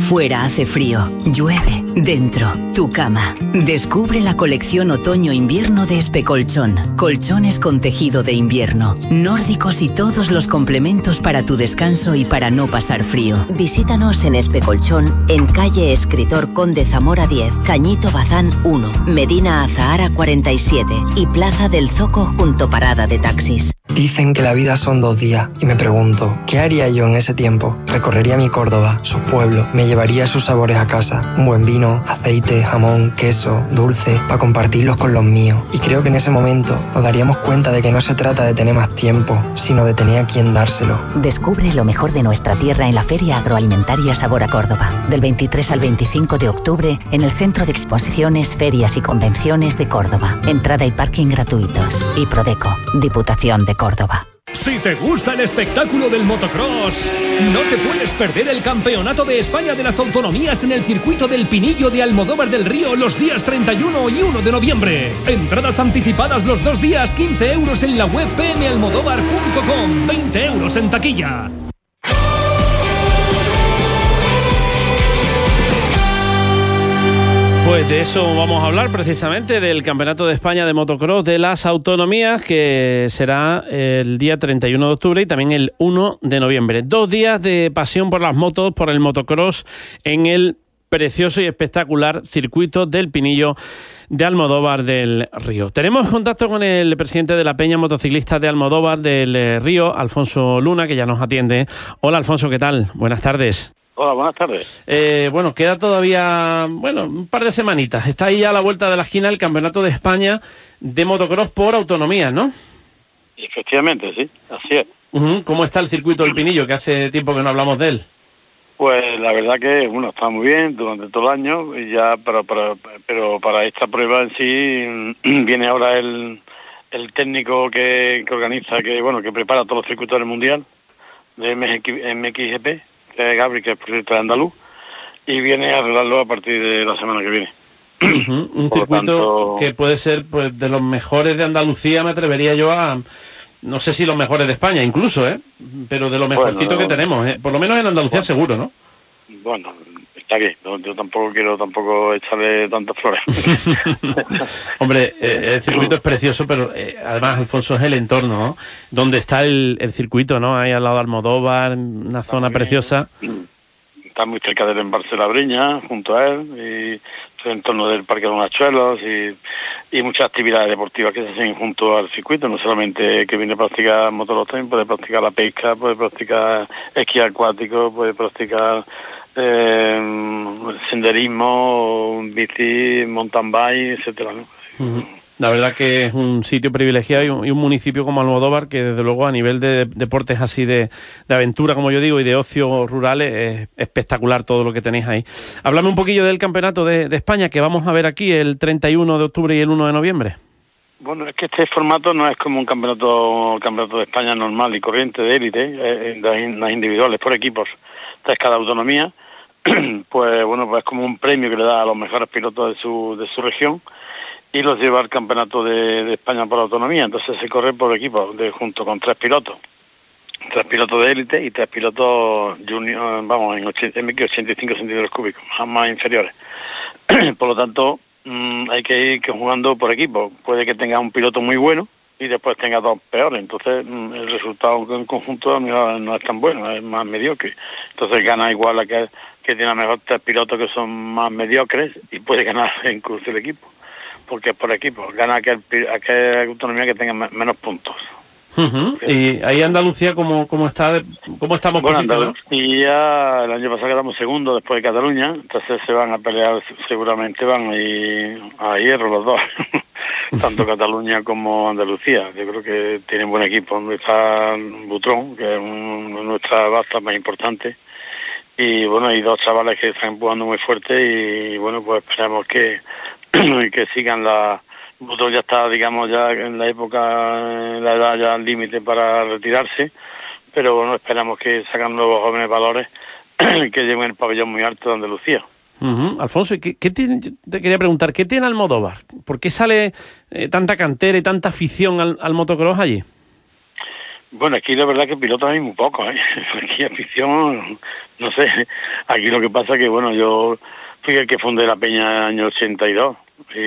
Fuera hace frío, llueve, dentro, tu cama. Descubre la colección otoño-invierno de Especolchón. Colchones con tejido de invierno, nórdicos y todos los complementos para tu descanso y para no pasar frío. Visítanos en Especolchón, en calle Escritor Conde Zamora diez, Cañito Bazán uno, Medina Azahara cuarenta y siete y Plaza del Zoco junto parada de taxis. Dicen que la vida son dos días y me pregunto, ¿qué haría yo en ese tiempo? Recorrería mi Córdoba, su pueblo, me llevaría sus sabores a casa, un buen vino, aceite, jamón, queso, dulce, para compartirlos con los míos. Y creo que en ese momento nos daríamos cuenta de que no se trata de tener más tiempo, sino de tener a quien dárselo. Descubre lo mejor de nuestra tierra en la Feria Agroalimentaria Sabor a Córdoba, del veintitrés al veinticinco de octubre en el Centro de Exposiciones, Ferias y Convenciones de Córdoba. Entrada y parking gratuitos. Y Prodeco, Diputación de Córdoba. Si te gusta el espectáculo del motocross, no te puedes perder el Campeonato de España de las Autonomías en el circuito del Pinillo de Almodóvar del Río los días treinta y uno y uno de noviembre. Entradas anticipadas los dos días, quince euros en la web p m almodóvar punto com, veinte euros en taquilla. Pues de eso vamos a hablar precisamente, del Campeonato de España de Motocross de las Autonomías, que será el día treinta y uno de octubre y también el uno de noviembre. Dos días de pasión por las motos, por el motocross en el precioso y espectacular circuito del Pinillo de Almodóvar del Río. Tenemos contacto con el presidente de la Peña Motociclista de Almodóvar del Río, Alfonso Luna, que ya nos atiende. Hola, Alfonso, ¿qué tal? Buenas tardes. Hola, buenas tardes. Eh, bueno, queda todavía, bueno, un par de semanitas. Está ahí ya a la vuelta de la esquina el Campeonato de España de Motocross por autonomía, ¿no? Efectivamente, sí, así es. Uh-huh. ¿Cómo está el circuito del Pinillo, que hace tiempo que no hablamos de él? Pues la verdad que, bueno, está muy bien durante todo el año, y ya para, para, pero para esta prueba en sí viene ahora el, el técnico que, que organiza, que bueno, que prepara todos los circuitos del Mundial de M X G P, que es Gabri, que es proyecto de andaluz, y viene a arreglarlo a partir de la semana que viene. Uh-huh. Un Por circuito tanto, que puede ser pues de los mejores de Andalucía, me atrevería yo a... No sé si los mejores de España incluso, ¿eh? Pero de lo mejorcito bueno, que tenemos, ¿eh? Por lo menos en Andalucía bueno, seguro, ¿no? Bueno, está bien. No, yo tampoco quiero tampoco echarle tantas flores. Hombre, eh, el circuito es precioso, pero eh, además, Alfonso, es el entorno, ¿no? Donde está el, el circuito, ¿no? Ahí al lado de Almodóvar, una zona También preciosa. Está muy cerca del embalse de la Breña, junto a él, y en torno del Parque de los Nachuelos, y, y muchas actividades deportivas que se hacen junto al circuito. No solamente que viene a practicar motocross, también puede practicar la pesca, puede practicar esquí acuático, puede practicar eh, senderismo, bici, mountain bike, etcétera, ¿no? Uh-huh. La verdad que es un sitio privilegiado y un, y un municipio como Almodóvar que desde luego a nivel de, de deportes así de, de aventura, como yo digo, y de ocio rurales, es espectacular todo lo que tenéis ahí. Háblame un poquillo del Campeonato de, de España que vamos a ver aquí el treinta y uno de octubre y el uno de noviembre. Bueno, es que este formato no es como un campeonato campeonato de España normal y corriente de élite, eh, de las individuales, por equipos. Entonces cada autonomía, pues bueno, pues es como un premio que le da a los mejores pilotos de su de su región, y los lleva al Campeonato de, de España por autonomía. Entonces se corre por equipos, de, junto con tres pilotos. Tres pilotos de élite y tres pilotos junior, vamos, en M X ochenta y cinco centímetros cúbicos, más inferiores. Por lo tanto, mmm, hay que ir jugando por equipo. Puede que tenga un piloto muy bueno y después tenga dos peores. Entonces, mmm, el resultado en conjunto no, no es tan bueno, es más mediocre. Entonces gana igual a que, que tiene a lo mejor tres pilotos que son más mediocres, y puede ganar incluso el equipo, porque es por equipo. Gana aquel, aquella autonomía que tenga menos puntos. Uh-huh. Y ahí Andalucía, ¿cómo, cómo está? ¿Cómo estamos? Bueno, Andalucía, el año pasado quedamos segundo después de Cataluña, entonces se van a pelear, seguramente van a ir a hierro los dos, tanto Cataluña como Andalucía. Yo creo que tienen buen equipo. Donde está Butrón, que es un, nuestra base más importante, y bueno, hay dos chavales que están empujando muy fuerte, y bueno, pues esperamos que que sigan la... Butrón ya está, digamos, ya en la época, en la edad ya límite para retirarse, pero bueno, esperamos que sacan nuevos jóvenes valores que lleven el pabellón muy alto de Andalucía. Uh-huh. Alfonso, ¿qué, qué tiene, te quería preguntar, ¿qué tiene Almodóvar? ¿Por qué sale eh, tanta cantera y tanta afición al, al motocross allí? Bueno, aquí la verdad que pilotos hay muy pocos, ¿eh? Aquí afición, no sé. Aquí lo que pasa que, bueno, yo fui el que fundé la peña en el año ochenta y dos y,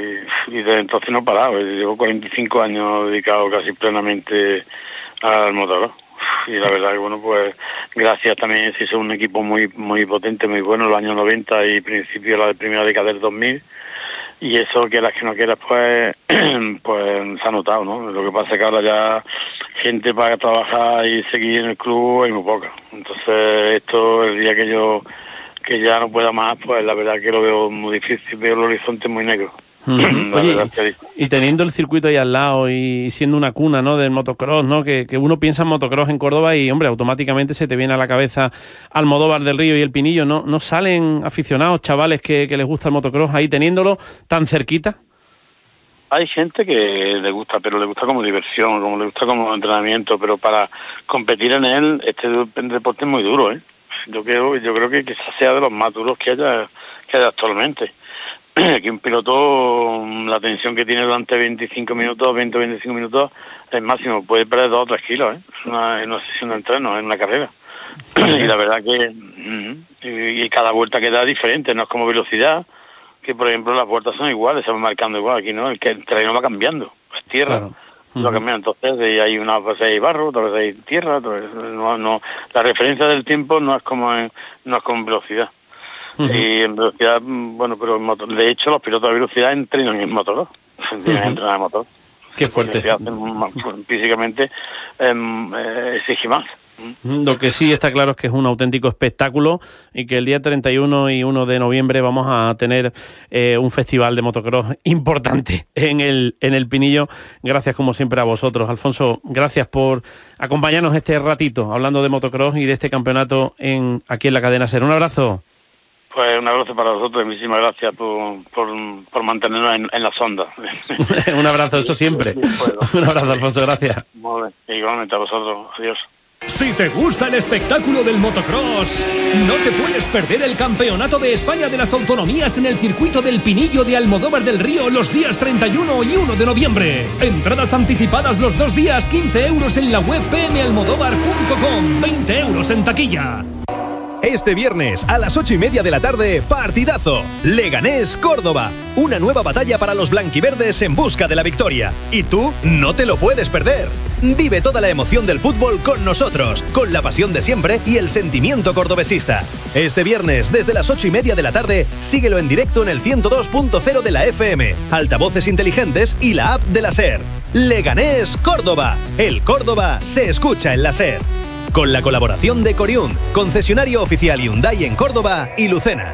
y desde entonces no he parado. Llevo cuarenta y cinco años dedicado casi plenamente al motor. Y la verdad que, bueno, pues gracias también, se hizo un equipo muy muy potente, muy bueno en los años noventa y principio de la primera década del dos mil. Y eso, quieras que no quieras, pues, pues se ha notado, ¿no? Lo que pasa es que ahora ya gente para trabajar y seguir en el club hay muy poca. Entonces, esto, el día que yo que ya no pueda más, pues la verdad que lo veo muy difícil, veo el horizonte muy negro. Uh-huh. Oye, y, y teniendo el circuito ahí al lado y siendo una cuna, ¿no?, del motocross, ¿no?, que, que uno piensa en motocross en Córdoba y, hombre, automáticamente se te viene a la cabeza Almodóvar del Río y El Pinillo, ¿no? ¿No salen aficionados, chavales que, que les gusta el motocross ahí teniéndolo tan cerquita? Hay gente que le gusta, pero le gusta como diversión, como le gusta como entrenamiento, pero para competir en él, este deporte es muy duro, ¿eh? Yo creo, yo creo que quizás sea de los más duros que haya, que haya actualmente. Que un piloto, la tensión que tiene durante veinticinco minutos, veinte o veinticinco minutos, es máximo, puede perder dos o tres kilos, ¿eh? En una, en una sesión de entreno, en una carrera. Y la verdad que y, y cada vuelta que da es diferente, no es como velocidad, que por ejemplo las vueltas son iguales, se van marcando igual, aquí no, el, que el terreno va cambiando, es tierra, claro. Lo cambia, entonces y hay una vez hay barro, otra vez hay tierra, otra vez, no, no, la referencia del tiempo no es como en, no es como en velocidad. Uh-huh. Y en velocidad, bueno, pero en motor, de hecho los pilotos de velocidad entrenan en motor, ¿no? Uh-huh. Entrenan en motor. Qué fuerte. Hacen, físicamente eh, exige más. Lo que sí está claro es que es un auténtico espectáculo y que el día treinta y uno y uno de noviembre vamos a tener eh, un festival de motocross importante en el en el Pinillo. Gracias como siempre a vosotros. Alfonso, gracias por acompañarnos este ratito hablando de motocross y de este campeonato en aquí en la cadena SER. Un abrazo. Pues un abrazo para vosotros y muchísimas gracias por, por, por mantenernos en, en las ondas. Un abrazo, eso siempre. Un abrazo, Alfonso, gracias. Muy bien. Igualmente a vosotros. Adiós. Si te gusta el espectáculo del motocross, no te puedes perder el Campeonato de España de las Autonomías en el circuito del Pinillo de Almodóvar del Río los días treinta y uno y uno de noviembre. Entradas anticipadas los dos días, quince euros en la web p m almodóvar punto com, veinte euros en taquilla. Este viernes a las ocho y media de la tarde, partidazo. Leganés, Córdoba. Una nueva batalla para los blanquiverdes en busca de la victoria. Y tú no te lo puedes perder. Vive toda la emoción del fútbol con nosotros, con la pasión de siempre y el sentimiento cordobesista. Este viernes, desde las ocho y media de la tarde, síguelo en directo en el ciento dos punto cero de la F M, altavoces inteligentes y la app de la SER. Leganés, Córdoba. El Córdoba se escucha en la SER. Con la colaboración de Coriund, concesionario oficial Hyundai en Córdoba y Lucena.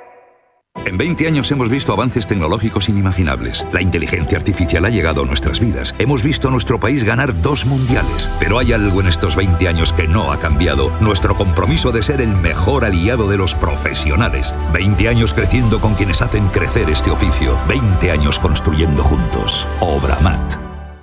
En veinte años hemos visto avances tecnológicos inimaginables. La inteligencia artificial ha llegado a nuestras vidas. Hemos visto a nuestro país ganar dos mundiales. Pero hay algo en estos veinte años que no ha cambiado. Nuestro compromiso de ser el mejor aliado de los profesionales. veinte años creciendo con quienes hacen crecer este oficio. veinte años construyendo juntos. Obramat.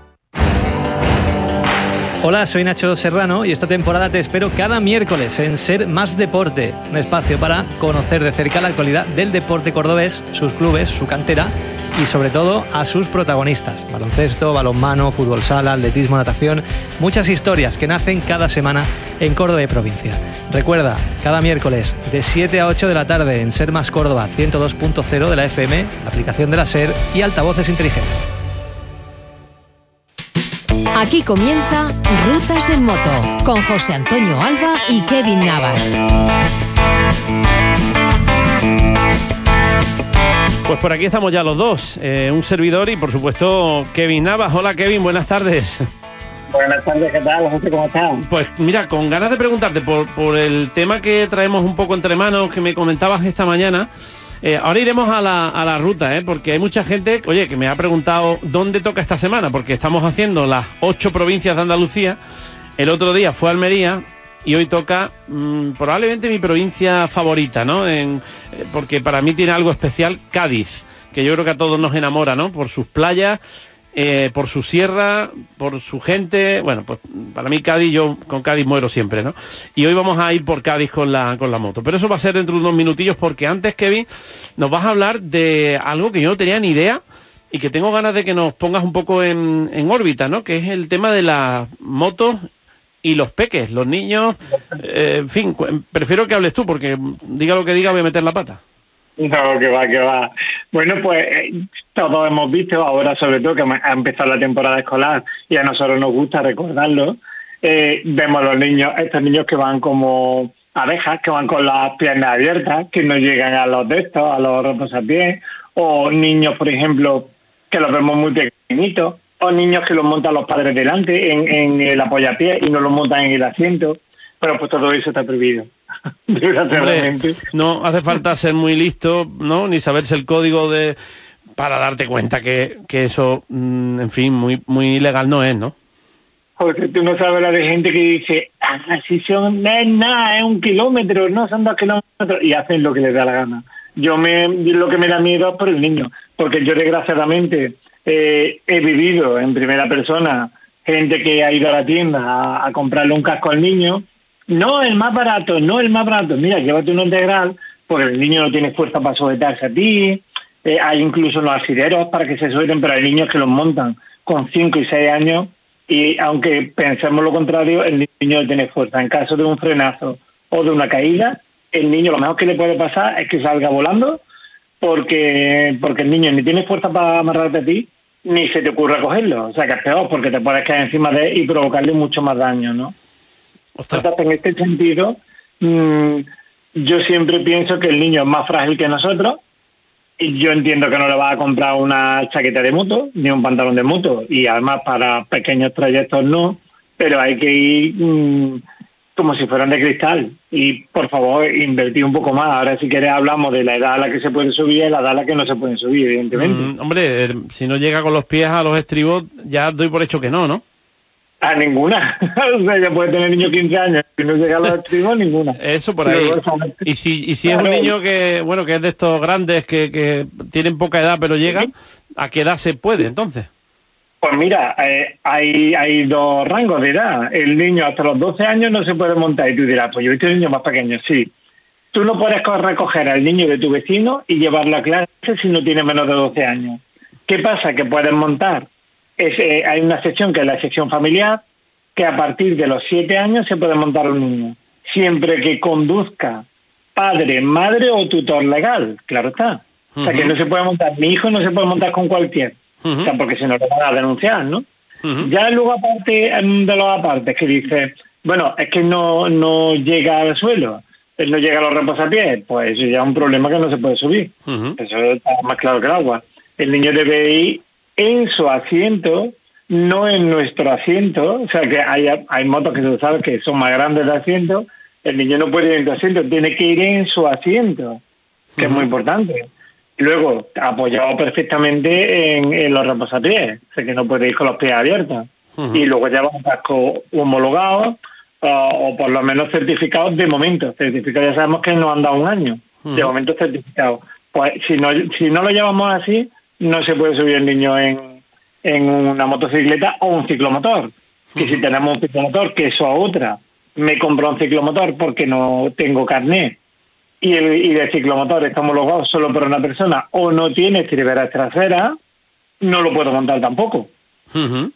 Hola, soy Nacho Serrano y esta temporada te espero cada miércoles en Ser Más Deporte, un espacio para conocer de cerca la actualidad del deporte cordobés, sus clubes, su cantera y sobre todo a sus protagonistas. Baloncesto, balonmano, fútbol sala, atletismo, natación, muchas historias que nacen cada semana en Córdoba y provincia. Recuerda, cada miércoles de siete a ocho de la tarde en Ser Más Córdoba ciento dos punto cero de la F M, la aplicación de la SER y altavoces inteligentes. Aquí comienza Rutas en Moto con José Antonio Alba y Kevin Navas. Pues por aquí estamos ya los dos, eh, un servidor y por supuesto Kevin Navas. Hola Kevin, buenas tardes. Buenas tardes, ¿qué tal? José, ¿cómo estás? Pues mira, con ganas de preguntarte por, por el tema que traemos un poco entre manos, que me comentabas esta mañana. Eh, ahora iremos a la, a la ruta, ¿eh? Porque hay mucha gente, oye, que me ha preguntado dónde toca esta semana, porque estamos haciendo las ocho provincias de Andalucía. El otro día fue Almería y hoy toca mmm, probablemente mi provincia favorita, ¿no? En, eh, porque para mí tiene algo especial, Cádiz, que yo creo que a todos nos enamora, ¿no? Por sus playas, eh, por su sierra, por su gente. Bueno, pues para mí Cádiz, yo con Cádiz muero siempre, ¿no? Y hoy vamos a ir por Cádiz con la con la moto. Pero eso va a ser dentro de unos minutillos, porque antes, Kevin, nos vas a hablar de algo que yo no tenía ni idea, y que tengo ganas de que nos pongas un poco en, en órbita, ¿no? Que es el tema de las motos y los peques, los niños. Eh, en fin, prefiero que hables tú, porque diga lo que diga, voy a meter la pata. No, que va, que va. Bueno, pues eh, todos hemos visto, ahora sobre todo que ha empezado la temporada escolar y a nosotros nos gusta recordarlo, eh, vemos los niños, estos niños que van como abejas, que van con las piernas abiertas, que no llegan a los textos, a los reposapiés, o niños, por ejemplo, que los vemos muy pequeñitos, o niños que los montan los padres delante en, en el apoyapiés y no los montan en el asiento. Pero pues todo eso está prohibido. Hombre, no hace falta ser muy listo, ¿no? Ni saberse el código de para darte cuenta que, que eso, mmm, en fin, muy muy ilegal no es, ¿no? Porque tú no sabes la de gente que dice, ah, si son, no es nada, es un kilómetro, no son dos kilómetros, y hacen lo que les da la gana. Yo me, lo que me da miedo es por el niño, porque yo desgraciadamente eh, he vivido en primera persona gente que ha ido a la tienda a, a comprarle un casco al niño. No, el más barato, no el más barato. Mira, llévate uno integral, porque el niño no tiene fuerza para sujetarse a ti. Eh, hay incluso unos alfileros para que se suelten, pero hay niños que los montan con cinco y seis años y aunque pensemos lo contrario, el niño no tiene fuerza. En caso de un frenazo o de una caída, el niño lo mejor que le puede pasar es que salga volando porque porque el niño ni tiene fuerza para amarrarte a ti, ni se te ocurre cogerlo. O sea, que es peor porque te puedes caer encima de él y provocarle mucho más daño, ¿no? Ostras. Entonces, en este sentido, mmm, yo siempre pienso que el niño es más frágil que nosotros. Y yo entiendo que no le vas a comprar una chaqueta de moto, ni un pantalón de moto, y además para pequeños trayectos no, pero hay que ir mmm, como si fueran de cristal. Y, por favor, invertir un poco más. Ahora, si quieres, hablamos de la edad a la que se puede subir y la edad a la que no se puede subir, evidentemente. Mm, hombre, si no llega con los pies a los estribos, ya doy por hecho que no, ¿no? A ninguna. O sea, ya puede tener niño quince años y no llega a los estribos, ninguna. Eso por ahí. Y si y si es un niño que, bueno, que es de estos grandes que, que tienen poca edad pero llegan, ¿a qué edad se puede entonces? Pues mira, eh, hay hay dos rangos de edad. El niño hasta los doce años no se puede montar y tú dirás, pues yo he visto niños más pequeños, sí. Tú no puedes recoger al niño de tu vecino y llevarlo a clase si no tiene menos de doce años. ¿Qué pasa? Que puedes montar. Es, eh, hay una sección que es la sección familiar, que a partir de los siete años se puede montar un niño, siempre que conduzca padre, madre o tutor legal, claro está. Uh-huh. O sea, que no se puede montar, mi hijo no se puede montar con cualquier, uh-huh. O sea, porque si no lo van a denunciar, ¿no? Uh-huh. Ya luego aparte de los apartes que dice, bueno, es que no, no llega al suelo, él no llega a los reposapiés, pues eso ya es un problema que no se puede subir. Uh-huh. Eso está más claro que el agua. El niño debe ir en su asiento, no en nuestro asiento. O sea, que hay, hay motos que se sabe que son más grandes de asiento. El niño no puede ir en su asiento, tiene que ir en su asiento, que uh-huh. es muy importante. Luego, apoyado perfectamente en, en los reposapiés, o sea, que no puede ir con los pies abiertos. Uh-huh. Y luego lleva un casco homologado uh, o por lo menos certificado de momento. Certificado ya sabemos que nos han dado un año. Uh-huh. De momento certificado. Pues si no, si no lo llevamos así, no se puede subir el niño en, en una motocicleta o un ciclomotor. Que si tenemos un ciclomotor, que eso a otra, me compro un ciclomotor porque no tengo carnet y el, y el ciclomotor está homologado solo por una persona o no tiene estriberas traseras, no lo puedo montar tampoco. Uh-huh.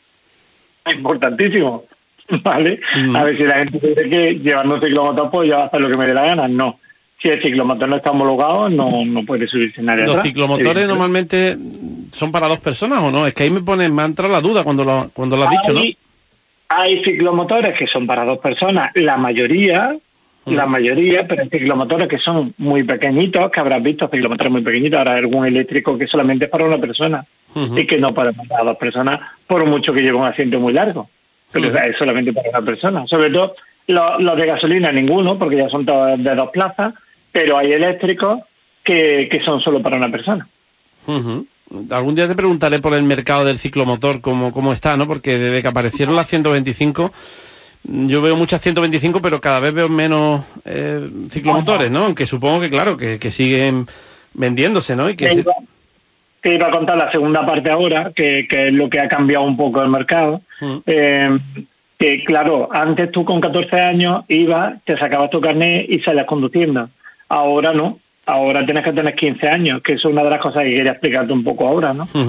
Es importantísimo, ¿vale? Uh-huh. A ver si la gente dice que llevando un ciclomotor pues yo voy a hacer lo que me dé la gana. No. Si el ciclomotor no está homologado, no, no puede subirse nadie ¿Los atrás. ciclomotores sí, normalmente son para dos personas o no? Es que ahí me pone, me ha entrado la duda cuando lo, cuando lo has dicho, ¿no? Hay ciclomotores que son para dos personas, la mayoría, uh-huh. la mayoría, pero hay ciclomotores que son muy pequeñitos, que habrás visto ciclomotores muy pequeñitos, ahora hay algún eléctrico que solamente es para una persona uh-huh. y que no para dos personas, por mucho que lleve un asiento muy largo, pero uh-huh. es solamente para una persona. Sobre todo los, los de gasolina, ninguno, porque ya son todos de dos plazas, pero hay eléctricos que, que son solo para una persona. Uh-huh. Algún día te preguntaré por el mercado del ciclomotor, cómo, cómo está, ¿no? Porque desde que aparecieron las ciento veinticinco, yo veo muchas ciento veinticinco, pero cada vez veo menos eh, ciclomotores, ¿no? Aunque supongo que, claro, que, que siguen vendiéndose, ¿no? Y que te, se... iba, te iba a contar la segunda parte ahora, que, que es lo que ha cambiado un poco el mercado. Uh-huh. Eh, que, claro, antes tú con catorce años ibas, te sacabas tu carnet y salías conduciendo. Ahora no. Ahora tienes que tener quince años, que es una de las cosas que quería explicarte un poco ahora, ¿no? Uh-huh.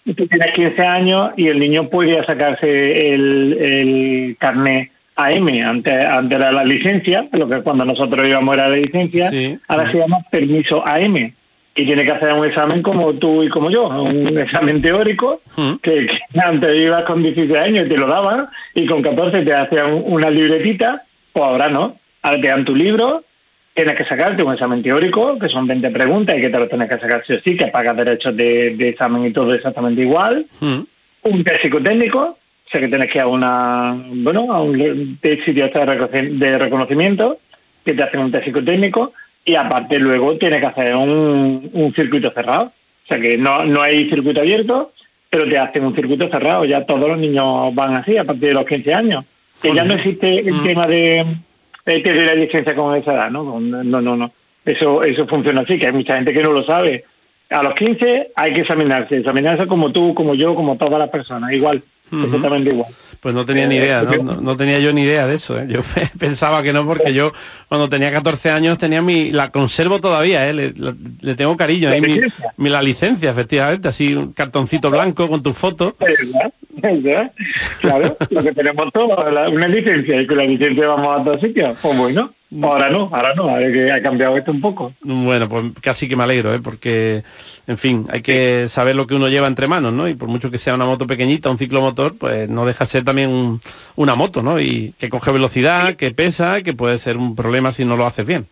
tú tienes quince años y el niño podría sacarse el, el carnet A M, antes, antes era la licencia, lo que cuando nosotros íbamos era la licencia, sí. Ahora se llama permiso A M, y tiene que hacer un examen como tú y como yo, un examen teórico, ¿Mm? que, que antes ibas con dieciséis años y te lo daban, y con catorce te hacían una libretita, pues ahora no, ahora te dan tu libro, tienes que sacarte un examen teórico, que son veinte preguntas y que te lo tienes que sacar sí o sí, que pagas derechos de, de examen y todo exactamente igual, ¿Mm? Un test psicotécnico, o sea que tienes que ir a una, bueno, a un sitio de reconocimiento, que te hacen un test psicotécnico, y aparte luego tienes que hacer un, un circuito cerrado. O sea que no, no hay circuito abierto, pero te hacen un circuito cerrado. Ya todos los niños van así a partir de los quince años. Que ya no existe el mm. tema de eh, que de la licencia con esa edad, ¿no? No, no, no. Eso, eso funciona así, que hay mucha gente que no lo sabe. A los quince hay que examinarse. Examinarse como tú, como yo, como todas las personas. Igual. Uh-huh. Exactamente igual. Pues no tenía ni idea, ¿no? No, no tenía yo ni idea de eso, ¿eh? Yo pensaba que no, porque yo cuando tenía catorce años tenía mi, la conservo todavía, ¿eh? Le, le tengo cariño, ahí mi, mi la licencia, efectivamente, así un cartoncito blanco con tu foto. ¿Verdad? ¿Verdad? Claro, lo que tenemos todos, una licencia, y con la licencia vamos a todos sitios, pues bueno. Ahora no, ahora no, ahora que ha cambiado esto un poco. Bueno, pues casi que me alegro, ¿eh? Porque, en fin, hay que saber lo que uno lleva entre manos, ¿no? Y por mucho que sea una moto pequeñita, un ciclomotor, pues no deja de ser también un, una moto, ¿no? Y que coge velocidad, que pesa, que puede ser un problema si no lo haces bien.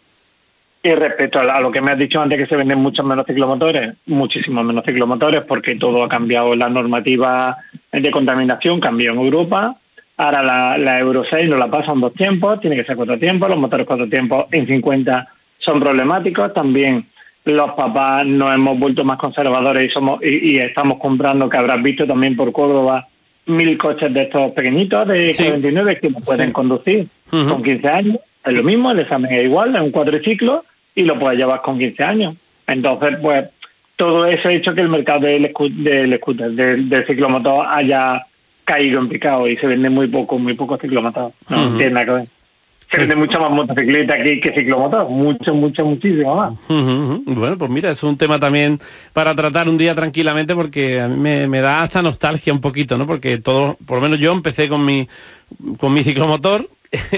Y respecto a lo que me has dicho antes, que se venden muchos menos ciclomotores, muchísimos menos ciclomotores, porque todo ha cambiado, la normativa de contaminación cambió en Europa. Ahora la, la Euro seis no la pasan dos tiempos, tiene que ser cuatro tiempos, los motores cuatro tiempos en cincuenta son problemáticos. También los papás nos hemos vuelto más conservadores y somos y, y estamos comprando, que habrás visto también por Córdoba, mil coches de estos pequeñitos de sí. cuarenta y nueve que no pueden sí. conducir uh-huh. con quince años. Es lo mismo, el examen es igual, es un cuatriciclo y lo puedes llevar con quince años. Entonces, pues, todo eso ha hecho que el mercado del, del scooter, del, del ciclomotor haya caído en picado y se vende muy poco, muy poco ciclomotor. No uh-huh. tiene nada que ver. Se vende mucha más motocicleta que, que ciclomotor, mucho, mucho, muchísimo más. Uh-huh. Bueno, pues mira, es un tema también para tratar un día tranquilamente, porque a mí me, me da hasta nostalgia un poquito, ¿no? Porque todo, por lo menos yo empecé con mi con mi ciclomotor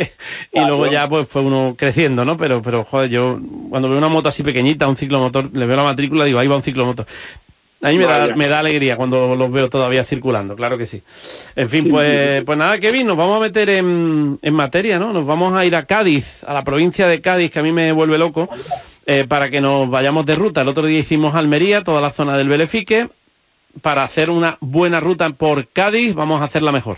y claro. luego ya pues fue uno creciendo, ¿no? Pero, pero joder, yo cuando veo una moto así pequeñita, un ciclomotor, le veo la matrícula y digo, ahí va un ciclomotor. A mí me da, me da alegría cuando los veo todavía circulando, claro que sí. En fin, pues, pues nada, Kevin, nos vamos a meter en, en materia, ¿no? Nos vamos a ir a Cádiz, a la provincia de Cádiz, que a mí me vuelve loco, eh, para que nos vayamos de ruta. El otro día hicimos Almería, toda la zona del Belefique. Para hacer una buena ruta por Cádiz, vamos a hacerla mejor.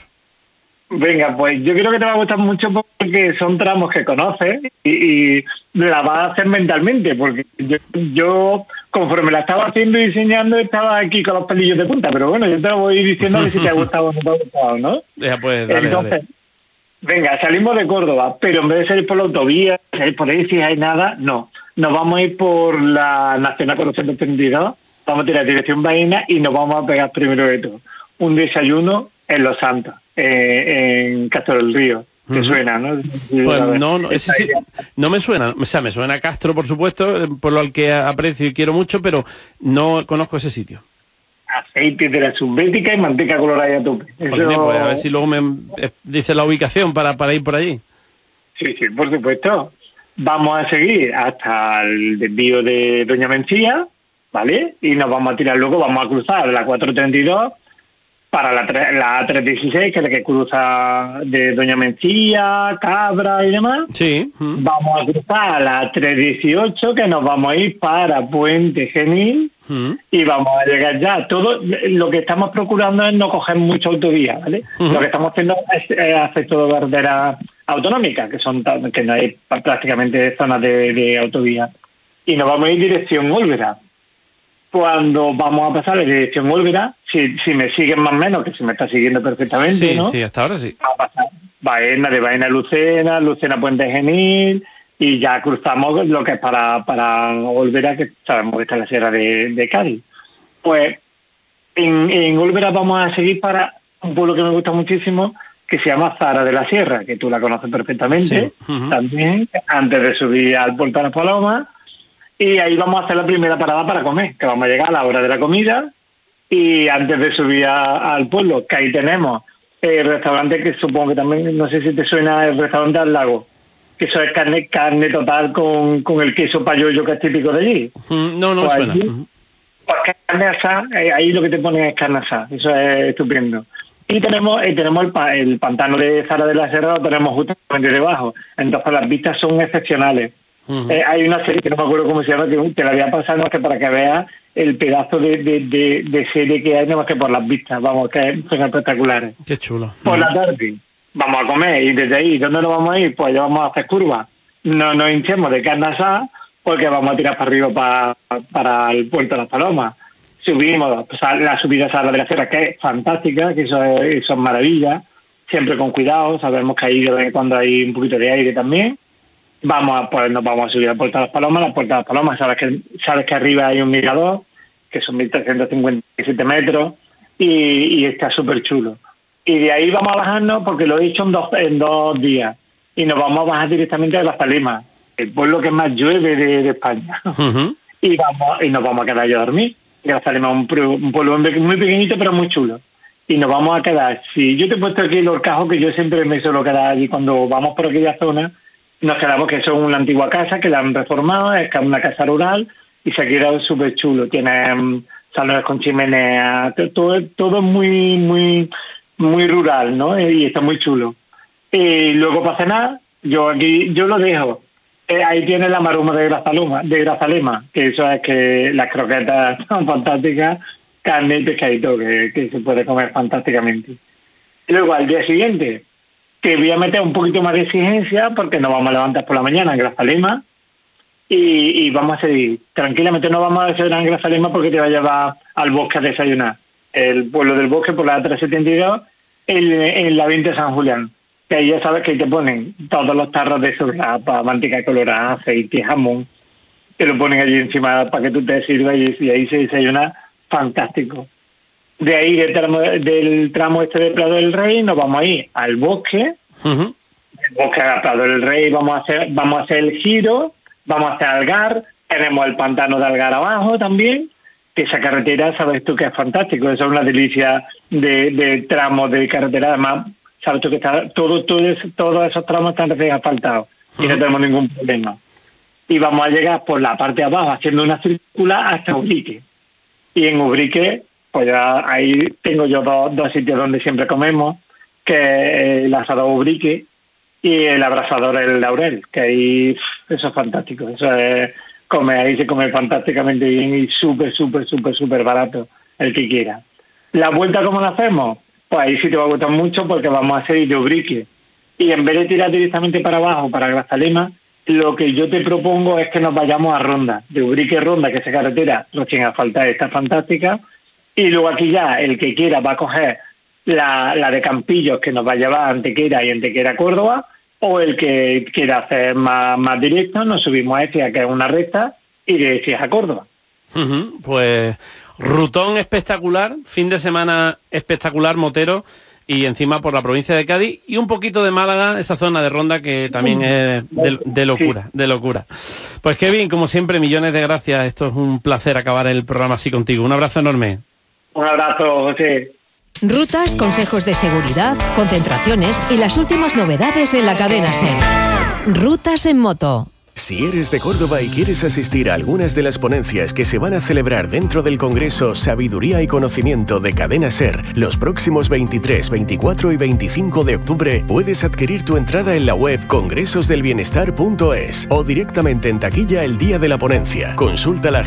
Venga, pues yo creo que te va a gustar mucho porque son tramos que conoces y, y la vas a hacer mentalmente, porque yo, yo conforme la estaba haciendo y diseñando estaba aquí con los pelillos de punta, pero bueno, yo te lo voy diciendo a ver si te ha gustado o no te ha gustado, ¿no? Ya, pues, dale, Entonces, dale. Venga, salimos de Córdoba, pero en vez de salir por la autovía, salir por ahí si hay nada, no. Nos vamos a ir por la Nacional cuatrocientos treinta y dos, vamos a tirar dirección Baena y nos vamos a pegar primero de todo un desayuno en Los Santos, eh, en Castro del Río. ¿Te uh-huh. suena, no? Pues no, no, ese sí, no me suena. O sea, me suena a Castro, por supuesto, por lo que aprecio y quiero mucho, pero no conozco ese sitio. Aceite de la subbética y manteca colorada a tope. Joder, Eso... pues a ver si luego me eh, dice la ubicación para, para ir por allí. Sí, sí, por supuesto. Vamos a seguir hasta el desvío de Doña Mencía, ¿vale? Y nos vamos a tirar luego, vamos a cruzar la cuatrocientos treinta y dos para la, la trescientos dieciséis, que es la que cruza de Doña Mencía, Cabra y demás. Sí. Mm. Vamos a cruzar la trescientos dieciocho, que nos vamos a ir para Puente Genil, mm. y vamos a llegar ya. Todo lo que estamos procurando es no coger mucha autovía, ¿vale? Mm. Lo que estamos haciendo es, es hacer todo carreteras autonómicas, que son que no hay prácticamente zonas de, de autovía. Y nos vamos a ir dirección Olvera. Cuando vamos a pasar la dirección Olvera, si, si me siguen más o menos, que si me está siguiendo perfectamente, sí, ¿no? Sí, hasta ahora sí. Vamos a pasar Baena, de Baena a Lucena, Lucena Puente Genil, y ya cruzamos lo que es para, para Olvera, que sabemos que está en la sierra de, de Cádiz. Pues en, en Olvera vamos a seguir para un pueblo que me gusta muchísimo, que se llama Zara de la Sierra, que tú la conoces perfectamente, sí. uh-huh. también, antes de subir al Puerto de las Palomas. Y ahí vamos a hacer la primera parada para comer, que vamos a llegar a la hora de la comida y antes de subir a, al pueblo, que ahí tenemos el restaurante que supongo que también, no sé si te suena, el restaurante al lago, que eso es carne carne total con, con el queso payollo que es típico de allí. Mm, no, no pues me suena. Allí, pues carne asada, eh, ahí lo que te ponen es carne asada, eso es estupendo. Y tenemos eh, tenemos el, pa, el pantano de Zara de la Serra, lo tenemos justamente debajo, entonces las vistas son excepcionales. Uh-huh. Eh, hay una serie que no me acuerdo cómo se llama, que te la voy a pasar, no, que para que veas el pedazo de, de, de, de serie que hay, no más que por las vistas, vamos, que son espectaculares. Qué chulo. Por uh-huh. la tarde vamos a comer y desde ahí, ¿dónde nos vamos a ir? Pues ya vamos a hacer curvas. No nos hinchemos de carne asada porque vamos a tirar para arriba para, para el Puerto de las Palomas. Subimos, pues, la subida a Sala de la Sierra, que es fantástica, que eso es, eso es maravilla, siempre con cuidado, sabemos que ahí de vez en cuando hay un poquito de aire también. Vamos a, pues nos vamos a subir a Puerto de las Palomas. La Puerta de las Palomas, sabes que sabes que arriba hay un mirador, que son mil trescientos cincuenta y siete metros, y, y está súper chulo. Y de ahí vamos a bajarnos, porque lo he hecho en dos, en dos días, y nos vamos a bajar directamente a Grazalema, el pueblo que más llueve de, de España. Uh-huh. y vamos y nos vamos a quedar allá a dormir. Grazalema es un, un pueblo muy pequeñito, pero muy chulo. Y nos vamos a quedar, si yo te he puesto aquí el Horcajo, que yo siempre me suelo quedar allí cuando vamos por aquella zona, nos quedamos que eso es una antigua casa que la han reformado, es una casa rural y se ha quedado súper chulo. Tiene um, salones con chimenea, todo todo muy muy muy rural, ¿no? Y está muy chulo. Y luego para cenar, yo aquí yo lo dejo. Eh, ahí tiene la maruma de Grazalema, de Grazalema, que eso es que las croquetas son fantásticas, carne y pescadito que, que se puede comer fantásticamente. Y luego al día siguiente, que voy a meter un poquito más de exigencia porque nos vamos a levantar por la mañana en Grazalema y, y vamos a seguir. Tranquilamente no vamos a desayunar en Grazalema porque te va a llevar al bosque a desayunar. El pueblo del bosque por la A trescientos setenta y dos en, en la veinte de San Julián. Que ahí ya sabes que te ponen todos los tarros de solapa, manteca colorada, aceite, jamón. Te lo ponen allí encima para que tú te sirvas y, y ahí se desayuna fantástico. De ahí, del tramo, del tramo este de Prado del Rey, nos vamos a ir al bosque. Uh-huh. El bosque a Prado del Rey, vamos a hacer vamos a hacer el giro, vamos a hacer Algar, tenemos el pantano de Algar abajo también, que esa carretera, sabes tú que es fantástico, eso es una delicia de, de tramos de carretera, además, sabes tú que está todo, todo todos esos tramos están recién asfaltados uh-huh. y no tenemos ningún problema. Y vamos a llegar por la parte de abajo, haciendo una circular hasta Ubrique. Y en Ubrique, pues ya ahí tengo yo dos, dos sitios donde siempre comemos, que es el asador Ubrique y el abrasador El Laurel, que ahí eso es fantástico, eso es comer, ahí se come fantásticamente bien y súper, súper, súper, súper barato, el que quiera. La vuelta, ¿cómo la hacemos? Pues ahí sí te va a gustar mucho porque vamos a seguir de Ubrique. Y en vez de tirar directamente para abajo, para Grazalema, lo que yo te propongo es que nos vayamos a Ronda, de Ubrique a Ronda, que esa carretera recién asfaltada está fantástica. Y luego aquí ya, el que quiera va a coger la, la de Campillos, que nos va a llevar a Antequera y Antequera a Córdoba, o el que quiera hacer más, más directo, nos subimos a Écija, que es una recta, y de Écija a Córdoba. Uh-huh. Pues rutón espectacular, fin de semana espectacular, motero, y encima por la provincia de Cádiz, y un poquito de Málaga, esa zona de Ronda que también es de, de locura, de locura. Pues Kevin, como siempre, millones de gracias, esto es un placer acabar el programa así contigo. Un abrazo enorme. Un abrazo, José. Rutas, consejos de seguridad, concentraciones y las últimas novedades en la cadena SER. Rutas en moto. Si eres de Córdoba y quieres asistir a algunas de las ponencias que se van a celebrar dentro del Congreso Sabiduría y Conocimiento de Cadena SER los próximos veintitrés, veinticuatro y veinticinco de octubre, puedes adquirir tu entrada en la web congresos del bienestar punto es o directamente en taquilla el día de la ponencia. Consulta la